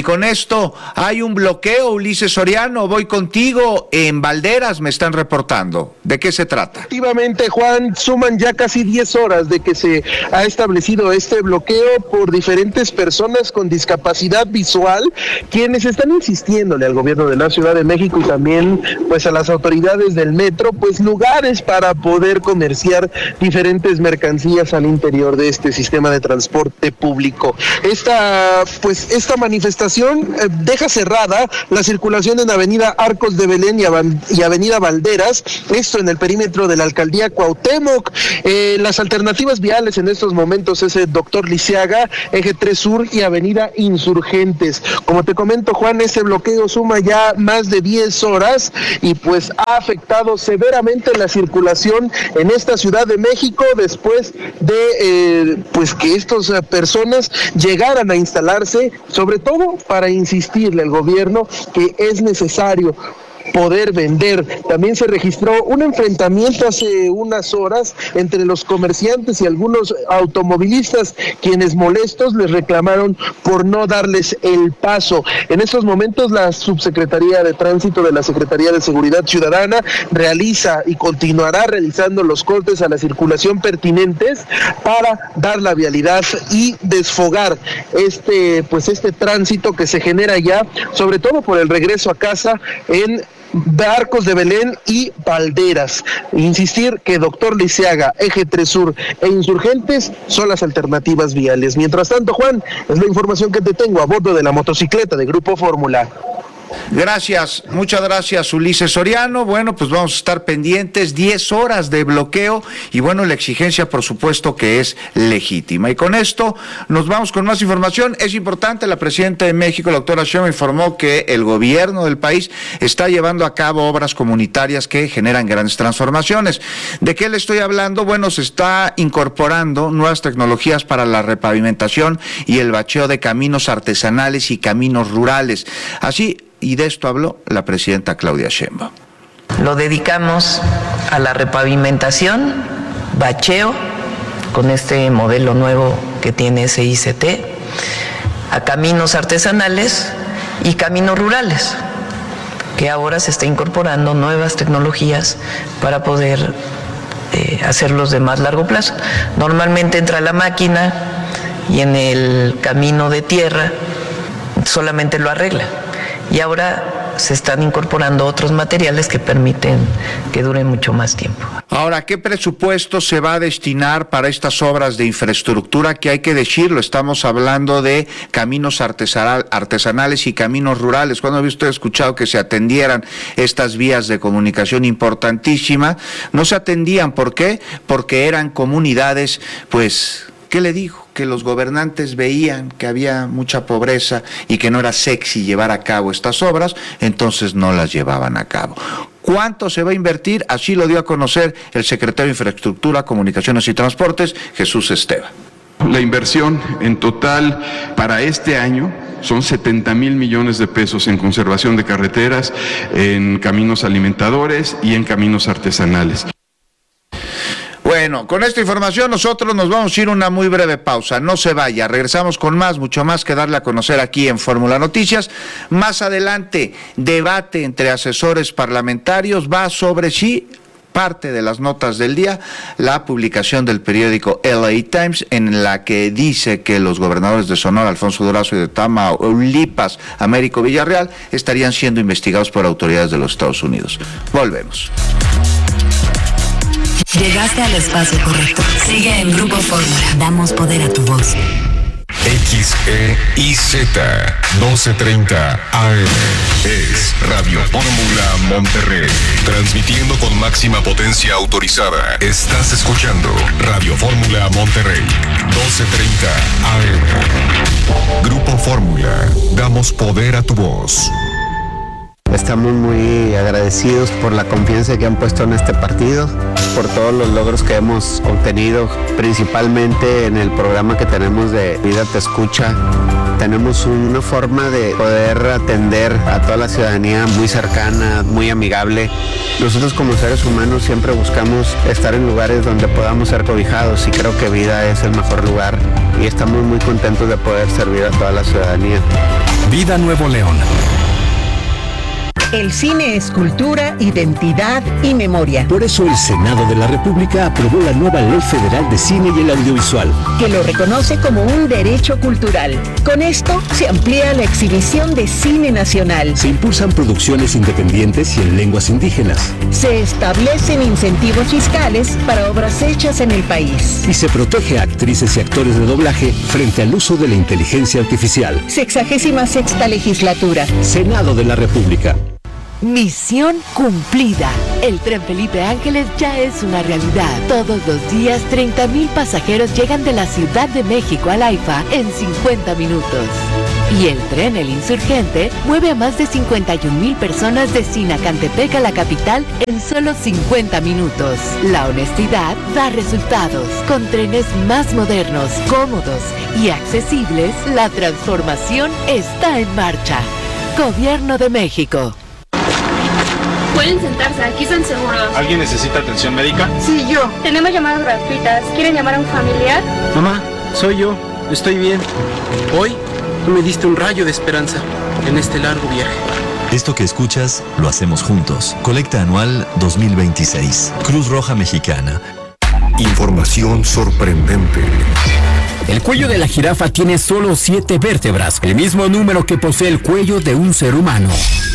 esto, hay un bloqueo, Ulises Soriano, voy contigo, en Valderas me están reportando. ¿De qué se trata?
Efectivamente, Juan, suman ya casi diez horas de que se ha establecido este bloqueo por diferentes personas con discapacidad visual, quienes están insistiéndole al gobierno de la Ciudad de México y también pues a las autoridades del metro, pues lugares para poder comerciar diferentes mercancías al interior de este sistema de transporte público. Esta pues esta manifestación eh, deja cerrada la circulación en Avenida Arcos de Belén y, Av- y Avenida Valderas, esto en el perímetro de la alcaldía Cuauhtémoc. Eh, las alternativas viales en estos momentos es el Doctor Lisiaga, Eje tres Sur y Avenida Insurgentes. Como te comento, Juan, este bloqueo suma ya más de diez horas y pues ha afectado severamente la circulación en esta Ciudad de México después de eh, pues que estas eh, personas llegaran a instalarse, sobre todo para insistirle al gobierno que es necesario poder vender. También se registró un enfrentamiento hace unas horas entre los comerciantes y algunos automovilistas, quienes molestos les reclamaron por no darles el paso. En estos momentos la Subsecretaría de Tránsito de la Secretaría de Seguridad Ciudadana realiza y continuará realizando los cortes a la circulación pertinentes para dar la vialidad y desfogar este pues este tránsito que se genera ya, sobre todo por el regreso a casa en Arcos de Belén y Valderas. Insistir que Doctor Lisiaga, Eje tres Sur e Insurgentes son las alternativas viales. Mientras tanto, Juan, es la información que te tengo a bordo de la motocicleta de Grupo Fórmula.
Gracias, muchas gracias, Ulises Soriano. Bueno, pues vamos a estar pendientes, diez horas de bloqueo y bueno, la exigencia por supuesto que es legítima. Y con esto nos vamos con más información. Es importante, la presidenta de México, la doctora Sheinbaum, informó que el gobierno del país está llevando a cabo obras comunitarias que generan grandes transformaciones. ¿De qué le estoy hablando? Bueno, se está incorporando nuevas tecnologías para la repavimentación y el bacheo de caminos artesanales y caminos rurales. Así, y de esto habló la presidenta Claudia Sheinbaum.
Lo dedicamos a la repavimentación, bacheo, con este modelo nuevo que tiene S I C T, a caminos artesanales y caminos rurales, que ahora se está incorporando nuevas tecnologías para poder eh, hacerlos de más largo plazo. Normalmente entra la máquina y en el camino de tierra solamente lo arregla. Y ahora se están incorporando otros materiales que permiten que duren mucho más tiempo.
Ahora, ¿qué presupuesto se va a destinar para estas obras de infraestructura? Que hay que decirlo, estamos hablando de caminos artesanal, artesanales y caminos rurales. ¿Cuándo había usted escuchado que se atendieran estas vías de comunicación importantísimas? No se atendían, ¿por qué? Porque eran comunidades, pues, ¿qué le digo? Que los gobernantes veían que había mucha pobreza y que no era sexy llevar a cabo estas obras, entonces no las llevaban a cabo. ¿Cuánto se va a invertir? Así lo dio a conocer el secretario de Infraestructura, Comunicaciones y Transportes, Jesús Esteban.
La inversión en total para este año son setenta mil millones de pesos en conservación de carreteras, en caminos alimentadores y en caminos artesanales.
Bueno, con esta información nosotros nos vamos a ir a una muy breve pausa. No se vaya, regresamos con más, mucho más que darle a conocer aquí en Fórmula Noticias. Más adelante, debate entre asesores parlamentarios va sobre si parte de las notas del día, la publicación del periódico L A Times, en la que dice que los gobernadores de Sonora, Alfonso Durazo, y de Tamaulipas, Américo Villarreal, estarían siendo investigados por autoridades de los Estados Unidos. Volvemos.
Llegaste al espacio correcto. Sigue en Grupo Fórmula. Damos poder a tu voz.
X E I Z doce treinta A M es Radio Fórmula Monterrey, transmitiendo con máxima potencia autorizada. Estás escuchando Radio Fórmula Monterrey, doce treinta A M. Grupo Fórmula, damos poder a tu voz.
Estamos muy agradecidos por la confianza que han puesto en este partido, por todos los logros que hemos obtenido, principalmente en el programa que tenemos de Vida Te Escucha. Tenemos una forma de poder atender a toda la ciudadanía muy cercana, muy amigable. Nosotros como seres humanos siempre buscamos estar en lugares donde podamos ser cobijados y creo que Vida es el mejor lugar y estamos muy contentos de poder servir a toda la ciudadanía.
Vida Nuevo León.
El cine es cultura, identidad y memoria.
Por eso el Senado de la República aprobó la nueva Ley Federal de Cine y el Audiovisual,
que lo reconoce como un derecho cultural. Con esto se amplía la exhibición de cine nacional.
Se impulsan producciones independientes y en lenguas indígenas.
Se establecen incentivos fiscales para obras hechas en el país.
Y se protege a actrices y actores de doblaje frente al uso de la inteligencia artificial.
Sexagésima sexta legislatura.
Senado de la República.
Misión cumplida. El tren Felipe Ángeles ya es una realidad. Todos los días, treinta mil pasajeros llegan de la Ciudad de México al AIFA en cincuenta minutos. Y el tren El Insurgente mueve a más de cincuenta y un mil personas de Sinacantepec a la capital en solo cincuenta minutos. La honestidad da resultados. Con trenes más modernos, cómodos y accesibles, la transformación está en marcha. Gobierno de México.
Pueden sentarse, aquí están seguros.
¿Alguien necesita atención médica?
Sí, yo. Tenemos llamadas gratuitas. ¿Quieren llamar a un familiar?
Mamá, soy yo. Estoy bien. Hoy tú me diste un rayo de esperanza en este largo viaje.
Esto que escuchas, lo hacemos juntos. Colecta anual dos mil veintiséis. Cruz Roja Mexicana.
Información sorprendente.
El cuello de la jirafa tiene solo siete vértebras, el mismo número que posee el cuello de un ser humano.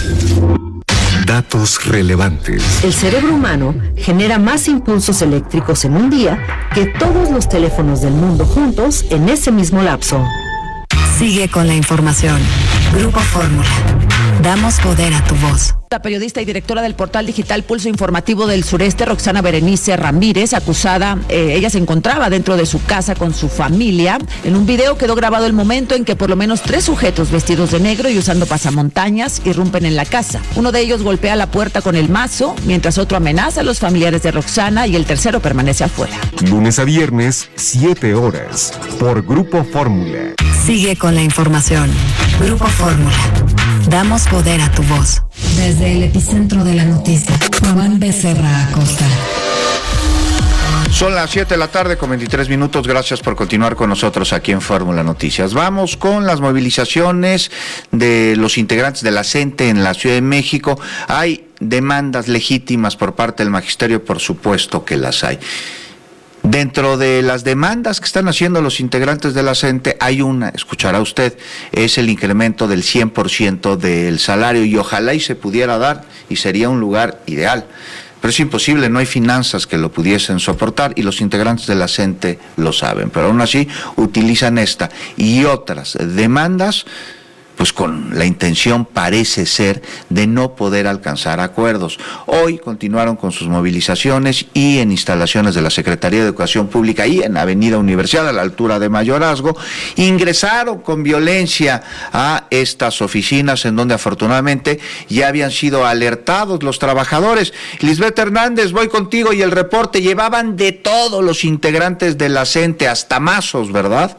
Datos relevantes.
El cerebro humano genera más impulsos eléctricos en un día que todos los teléfonos del mundo juntos en ese mismo lapso.
Sigue con la información. Grupo Fórmula. Damos poder a tu voz.
La periodista y directora del portal digital Pulso Informativo del Sureste, Roxana Berenice Ramírez, acusada, eh, ella se encontraba dentro de su casa con su familia. En un video quedó grabado el momento en que por lo menos tres sujetos vestidos de negro y usando pasamontañas irrumpen en la casa. Uno de ellos golpea la puerta con el mazo, mientras otro amenaza a los familiares de Roxana y el tercero permanece afuera.
Lunes a viernes, siete horas, por Grupo Fórmula.
Sigue con la información. Grupo Fórmula. Damos poder a tu voz. Desde el epicentro de la noticia, Juan Becerra Acosta.
Son las siete de la tarde con veintitrés minutos. Gracias por continuar con nosotros aquí en Fórmula Noticias. Vamos con las movilizaciones de los integrantes de la CENTE en la Ciudad de México. Hay demandas legítimas por parte del magisterio, por supuesto que las hay. Dentro de las demandas que están haciendo los integrantes de la CENTE hay una, escuchará usted, es el incremento del cien por ciento del salario, y ojalá y se pudiera dar y sería un lugar ideal. Pero es imposible, no hay finanzas que lo pudiesen soportar y los integrantes de la CENTE lo saben, pero aún así utilizan esta y otras demandas pues con la intención, parece ser, de no poder alcanzar acuerdos. Hoy continuaron con sus movilizaciones y en instalaciones de la Secretaría de Educación Pública y en Avenida Universidad, a la altura de Mayorazgo, ingresaron con violencia a estas oficinas en donde afortunadamente ya habían sido alertados los trabajadores. Lisbeth Hernández, voy contigo y el reporte. Llevaban de todos los integrantes de la CENTE, hasta mazos, ¿verdad?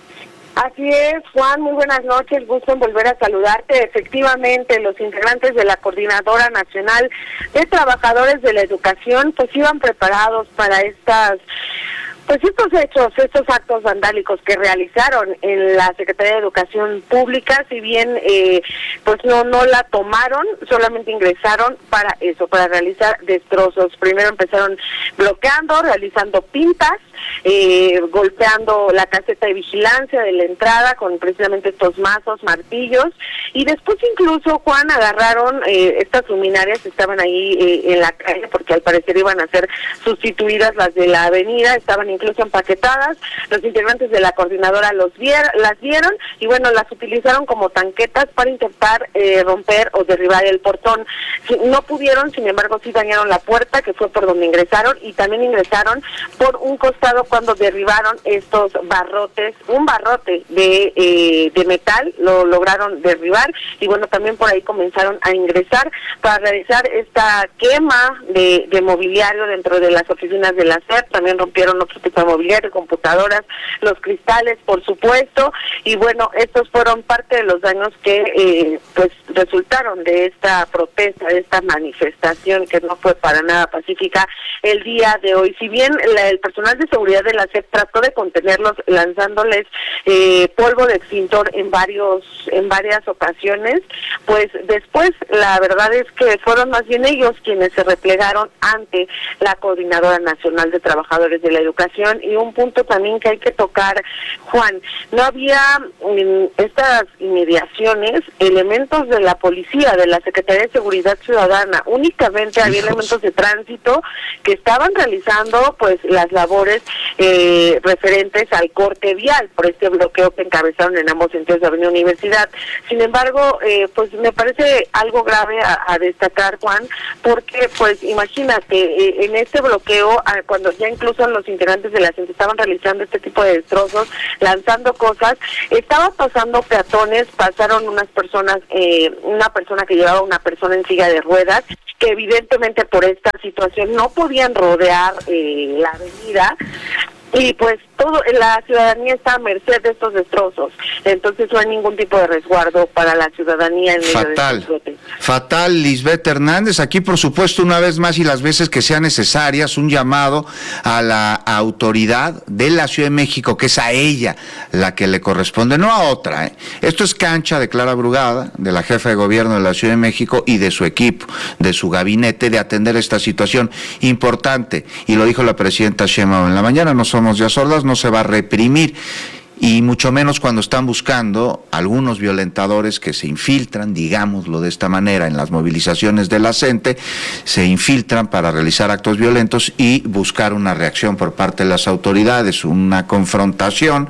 Así es, Juan, muy buenas noches, gusto en volver a saludarte. Efectivamente, los integrantes de la Coordinadora Nacional de Trabajadores de la Educación pues iban preparados para estas Pues estos hechos, estos actos vandálicos que realizaron en la Secretaría de Educación Pública, si bien eh, pues no no la tomaron, solamente ingresaron para eso, para realizar destrozos. Primero empezaron bloqueando, realizando pintas, eh, golpeando la caseta de vigilancia de la entrada con precisamente estos mazos, martillos, y después incluso, Juan, agarraron eh, estas luminarias que estaban ahí eh, en la calle, porque al parecer iban a ser sustituidas las de la avenida, estaban incluso empaquetadas. Los integrantes de la coordinadora los vier, las vieron y bueno, las utilizaron como tanquetas para intentar eh, romper o derribar el portón. No pudieron, sin embargo sí dañaron la puerta, que fue por donde ingresaron, y también ingresaron por un costado cuando derribaron estos barrotes, un barrote de, eh, de metal, lo lograron derribar, y bueno, también por ahí comenzaron a ingresar para realizar esta quema de, de mobiliario dentro de las oficinas de la S E P. También rompieron otro tipo pieza mobiliaria, computadoras, los cristales, por supuesto, y bueno, estos fueron parte de los daños que eh, pues resultaron de esta protesta, de esta manifestación que no fue para nada pacífica el día de hoy. Si bien la, el personal de seguridad de la S E P trató de contenerlos lanzándoles eh, polvo de extintor en varios en varias ocasiones, pues después la verdad es que fueron más bien ellos quienes se replegaron ante la Coordinadora Nacional de Trabajadores de la Educación. Y un punto también que hay que tocar, Juan, no había en estas inmediaciones elementos de la policía, de la Secretaría de Seguridad Ciudadana, únicamente había elementos de tránsito que estaban realizando pues las labores eh, referentes al corte vial por este bloqueo que encabezaron en ambos sentidos de Avenida Universidad. Sin embargo, eh, pues me parece algo grave a, a destacar, Juan, porque pues imagínate, eh, en este bloqueo, ah, cuando ya incluso los integrantes de la gente estaban realizando este tipo de destrozos, lanzando cosas, estaban pasando peatones, pasaron unas personas, eh, una persona que llevaba una persona en silla de ruedas, que evidentemente por esta situación no podían rodear eh, la avenida, y pues todo la ciudadanía está a merced de estos destrozos, entonces no hay ningún tipo de resguardo para la ciudadanía en medio
fatal,
de estos brotes.
Fatal, Lisbeth Hernández. Aquí, por supuesto, una vez más y las veces que sean necesarias, un llamado a la autoridad de la Ciudad de México, que es a ella la que le corresponde, no a otra, ¿eh? Esto es cancha de Clara Brugada, de la jefa de gobierno de la Ciudad de México y de su equipo, de su gabinete, de atender esta situación importante. Y lo dijo la presidenta Sheinbaum en la mañana, no somos ya sordas, no se va a reprimir, y mucho menos cuando están buscando algunos violentadores que se infiltran, digámoslo de esta manera, en las movilizaciones de la gente, se infiltran para realizar actos violentos y buscar una reacción por parte de las autoridades, una confrontación.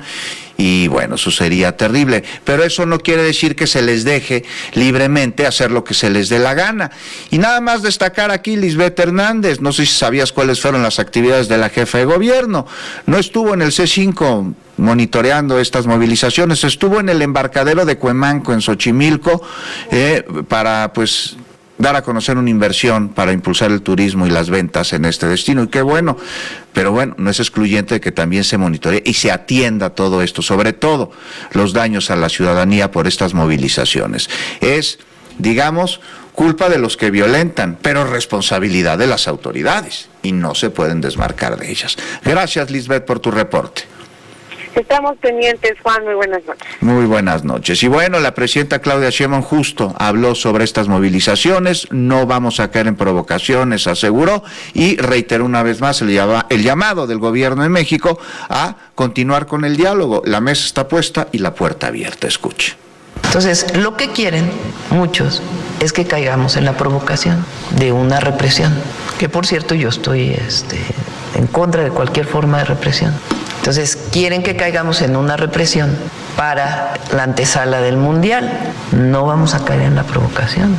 Y bueno, eso sería terrible, pero eso no quiere decir que se les deje libremente hacer lo que se les dé la gana. Y nada más destacar aquí, Lisbeth Hernández, no sé si sabías cuáles fueron las actividades de la jefa de gobierno. No estuvo en el C cinco monitoreando estas movilizaciones, estuvo en el embarcadero de Cuemanco, en Xochimilco, eh, para pues dar a conocer una inversión para impulsar el turismo y las ventas en este destino, y qué bueno, pero bueno, no es excluyente de que también se monitoree y se atienda todo esto, sobre todo los daños a la ciudadanía por estas movilizaciones. Es, digamos, culpa de los que violentan, pero responsabilidad de las autoridades, y no se pueden desmarcar de ellas. Gracias, Lisbeth, por tu reporte.
Estamos pendientes, Juan, muy buenas noches.
Muy buenas noches. Y bueno, la presidenta Claudia Sheinbaum justo habló sobre estas movilizaciones, no vamos a caer en provocaciones, aseguró, y reiteró una vez más el, llama, el llamado del gobierno de México a continuar con el diálogo. La mesa está puesta y la puerta abierta, escuche.
Entonces, lo que quieren muchos es que caigamos en la provocación de una represión, que por cierto yo estoy este, en contra de cualquier forma de represión. Entonces, quieren que caigamos en una represión para la antesala del Mundial. No vamos a caer en la provocación.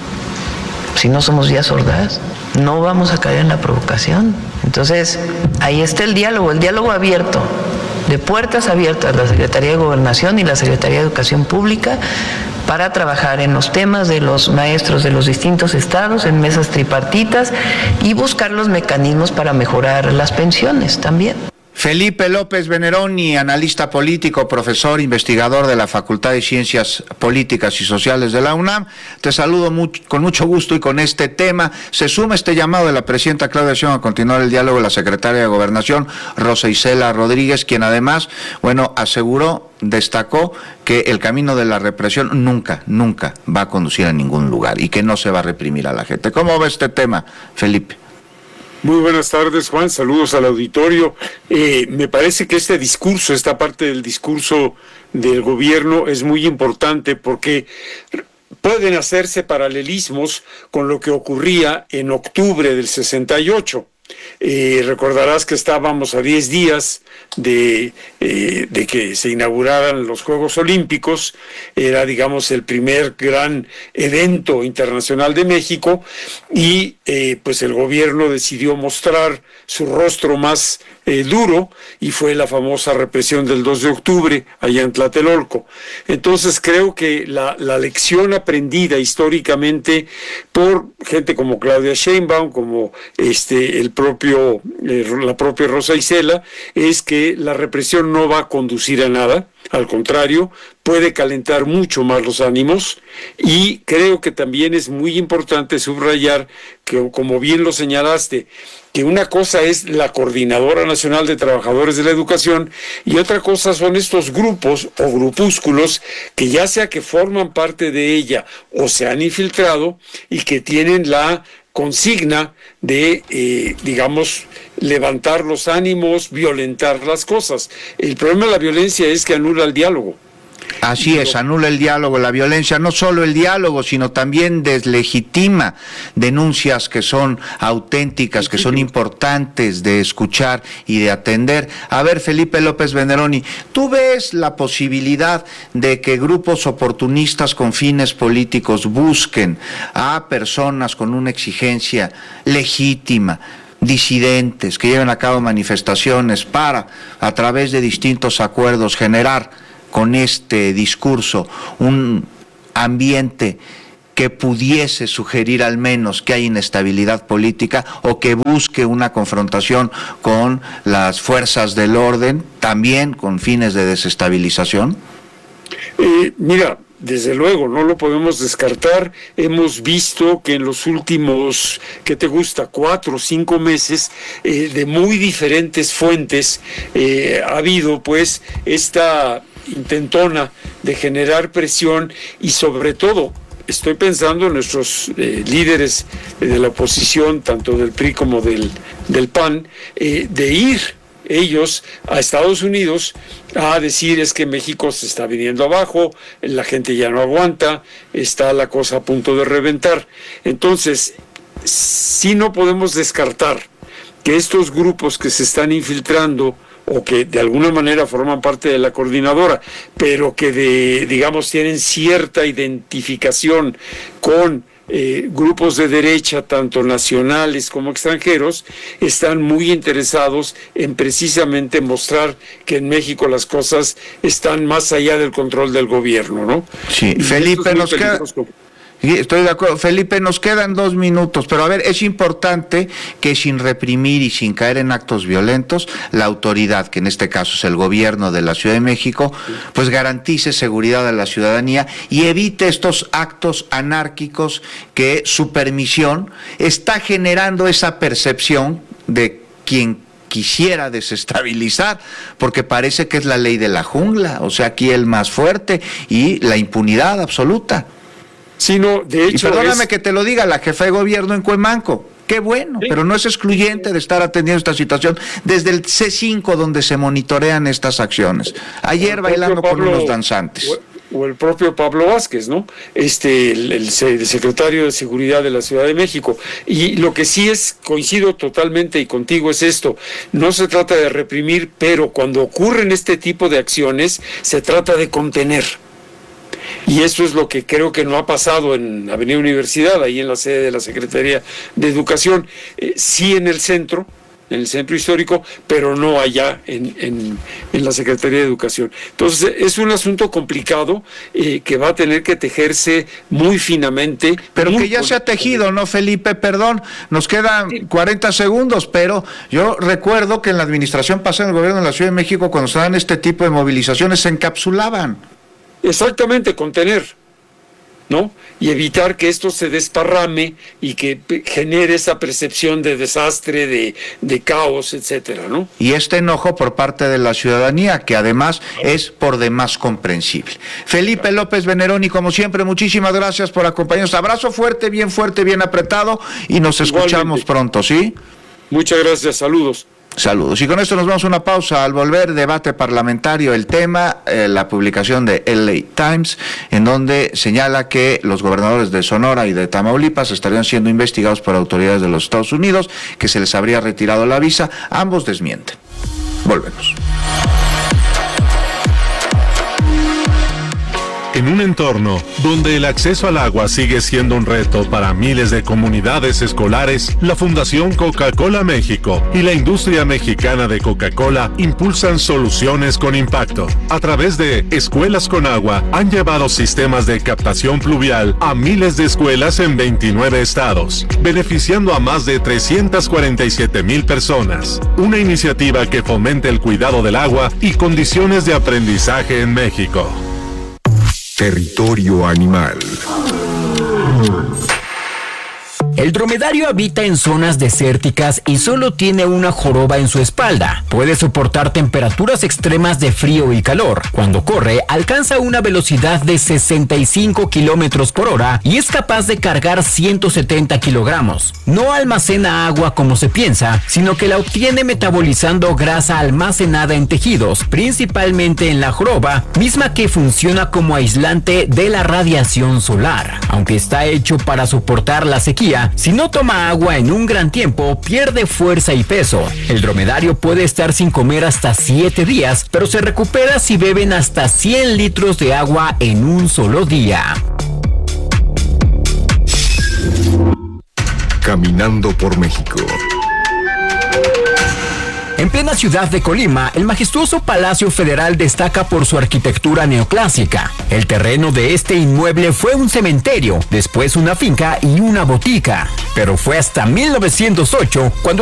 Si no somos ya sordas, no vamos a caer en la provocación. Entonces, ahí está el diálogo, el diálogo abierto, de puertas abiertas, la Secretaría de Gobernación y la Secretaría de Educación Pública, para trabajar en los temas de los maestros de los distintos estados, en mesas tripartitas, y buscar los mecanismos para mejorar las pensiones también.
Felipe López Veneroni, analista político, profesor, investigador de la Facultad de Ciencias Políticas y Sociales de la UNAM. Te saludo mucho, con mucho gusto, y con este tema se suma este llamado de la presidenta Claudia Sheinbaum a continuar el diálogo de la secretaria de Gobernación, Rosa Isela Rodríguez, quien además, bueno, aseguró, destacó que el camino de la represión nunca, nunca va a conducir a ningún lugar y que no se va a reprimir a la gente. ¿Cómo ve este tema, Felipe?
Muy buenas tardes, Juan. Saludos al auditorio. Eh, me parece que este discurso, esta parte del discurso del gobierno es muy importante porque pueden hacerse paralelismos con lo que ocurría en octubre del sesenta y ocho. Eh, recordarás que estábamos a diez días de, eh, de que se inauguraran los Juegos Olímpicos. Era, digamos, el primer gran evento internacional de México, y eh, pues el gobierno decidió mostrar su rostro más eh, duro, y fue la famosa represión del dos de octubre allá en Tlatelolco. Entonces creo que la, la lección aprendida históricamente por gente como Claudia Sheinbaum, como este el propio eh, la propia Rosa Isela, es que la represión no va a conducir a nada. Al contrario, puede calentar mucho más los ánimos, y creo que también es muy importante subrayar que, como bien lo señalaste, que una cosa es la Coordinadora Nacional de Trabajadores de la Educación y otra cosa son estos grupos o grupúsculos que ya sea que forman parte de ella o se han infiltrado y que tienen la consigna de, eh, digamos, levantar los ánimos, violentar las cosas. El problema de la violencia es que anula el diálogo.
Así es, anula el diálogo, la violencia, no solo el diálogo, sino también deslegitima denuncias que son auténticas, que son importantes de escuchar y de atender. A ver, Felipe López Veneroni, ¿tú ves la posibilidad de que grupos oportunistas con fines políticos busquen a personas con una exigencia legítima, disidentes, que lleven a cabo manifestaciones para, a través de distintos acuerdos, generar con este discurso un ambiente que pudiese sugerir al menos que hay inestabilidad política o que busque una confrontación con las fuerzas del orden, también con fines de desestabilización?
Eh, mira, desde luego, no lo podemos descartar. Hemos visto que en los últimos, ¿qué te gusta?, cuatro o cinco meses, eh, de muy diferentes fuentes, eh, ha habido pues esta intentona de generar presión y sobre todo estoy pensando en nuestros eh, líderes de la oposición, tanto del P R I como del, del P A N, eh, de ir ellos a Estados Unidos a decir es que México se está viniendo abajo, la gente ya no aguanta, está la cosa a punto de reventar. Entonces, sí no podemos descartar que estos grupos que se están infiltrando o que de alguna manera forman parte de la coordinadora, pero que de, digamos, tienen cierta identificación con eh, grupos de derecha, tanto nacionales como extranjeros, están muy interesados en precisamente mostrar que en México las cosas están más allá del control del gobierno, ¿no?
Sí, y Felipe, nos queda... Estoy de acuerdo. Felipe, nos quedan dos minutos, pero a ver, es importante que sin reprimir y sin caer en actos violentos, la autoridad, que en este caso es el gobierno de la Ciudad de México, pues garantice seguridad a la ciudadanía y evite estos actos anárquicos que su permisión está generando esa percepción de quien quisiera desestabilizar, porque parece que es la ley de la jungla, o sea, aquí el más fuerte y la impunidad absoluta.
Sino, de hecho,
y perdóname
es...
que te lo diga la jefa de gobierno en Cuemanco, qué bueno, sí, pero no es excluyente de estar atendiendo esta situación desde el C cinco donde se monitorean estas acciones. Ayer bailando Pablo, con unos danzantes.
O, o el propio Pablo Vázquez, ¿no? Este, el, el, el secretario de Seguridad de la Ciudad de México. Y lo que sí es, coincido totalmente y contigo, es esto, no se trata de reprimir, pero cuando ocurren este tipo de acciones, se trata de contener. Y eso es lo que creo que no ha pasado en Avenida Universidad, ahí en la sede de la Secretaría de Educación, eh, sí en el centro, en el centro histórico, pero no allá en, en, en la Secretaría de Educación. Entonces es un asunto complicado eh, que va a tener que tejerse muy finamente.
Pero
muy
que ya se ha tejido, ¿no, Felipe? Perdón, nos quedan sí. cuarenta segundos, pero yo recuerdo que en la administración pasada del gobierno de la Ciudad de México, cuando se dan este tipo de movilizaciones, se encapsulaban.
Exactamente, contener, ¿no? Y evitar que esto se desparrame y que genere esa percepción de desastre, de, de caos, etcétera, ¿no?
Y este enojo por parte de la ciudadanía, que además es por demás comprensible. Felipe claro. López Veneroni, como siempre, muchísimas gracias por acompañarnos. Abrazo fuerte, bien fuerte, bien apretado, y nos escuchamos Igualmente. pronto, ¿sí?
Muchas gracias, saludos.
Saludos. Y con esto nos vamos a una pausa. Al volver, debate parlamentario, el tema, eh, la publicación de L A Times, en donde señala que los gobernadores de Sonora y de Tamaulipas estarían siendo investigados por autoridades de los Estados Unidos, que se les habría retirado la visa. Ambos desmienten. Volvemos.
En un entorno donde el acceso al agua sigue siendo un reto para miles de comunidades escolares, la Fundación Coca-Cola México y la industria mexicana de Coca-Cola impulsan soluciones con impacto. A través de Escuelas con Agua, han llevado sistemas de captación pluvial a miles de escuelas en veintinueve estados, beneficiando a más de trescientas cuarenta y siete mil personas. Una iniciativa que fomenta el cuidado del agua y condiciones de aprendizaje en México.
Territorio animal.
El dromedario habita en zonas desérticas y solo tiene una joroba en su espalda. Puede soportar temperaturas extremas de frío y calor. Cuando corre, alcanza una velocidad de sesenta y cinco kilómetros por hora y es capaz de cargar ciento setenta kilogramos. No almacena agua como se piensa, sino que la obtiene metabolizando grasa almacenada en tejidos, principalmente en la joroba, misma que funciona como aislante de la radiación solar. Aunque está hecho para soportar la sequía, si no toma agua en un gran tiempo, pierde fuerza y peso. El dromedario puede estar sin comer hasta siete días, pero se recupera si beben hasta cien litros de agua en un solo día.
Caminando por México.
En plena ciudad de Colima, el majestuoso Palacio Federal destaca por su arquitectura neoclásica. El terreno de este inmueble fue un cementerio, después una finca y una botica. Pero fue hasta mil novecientos ocho cuando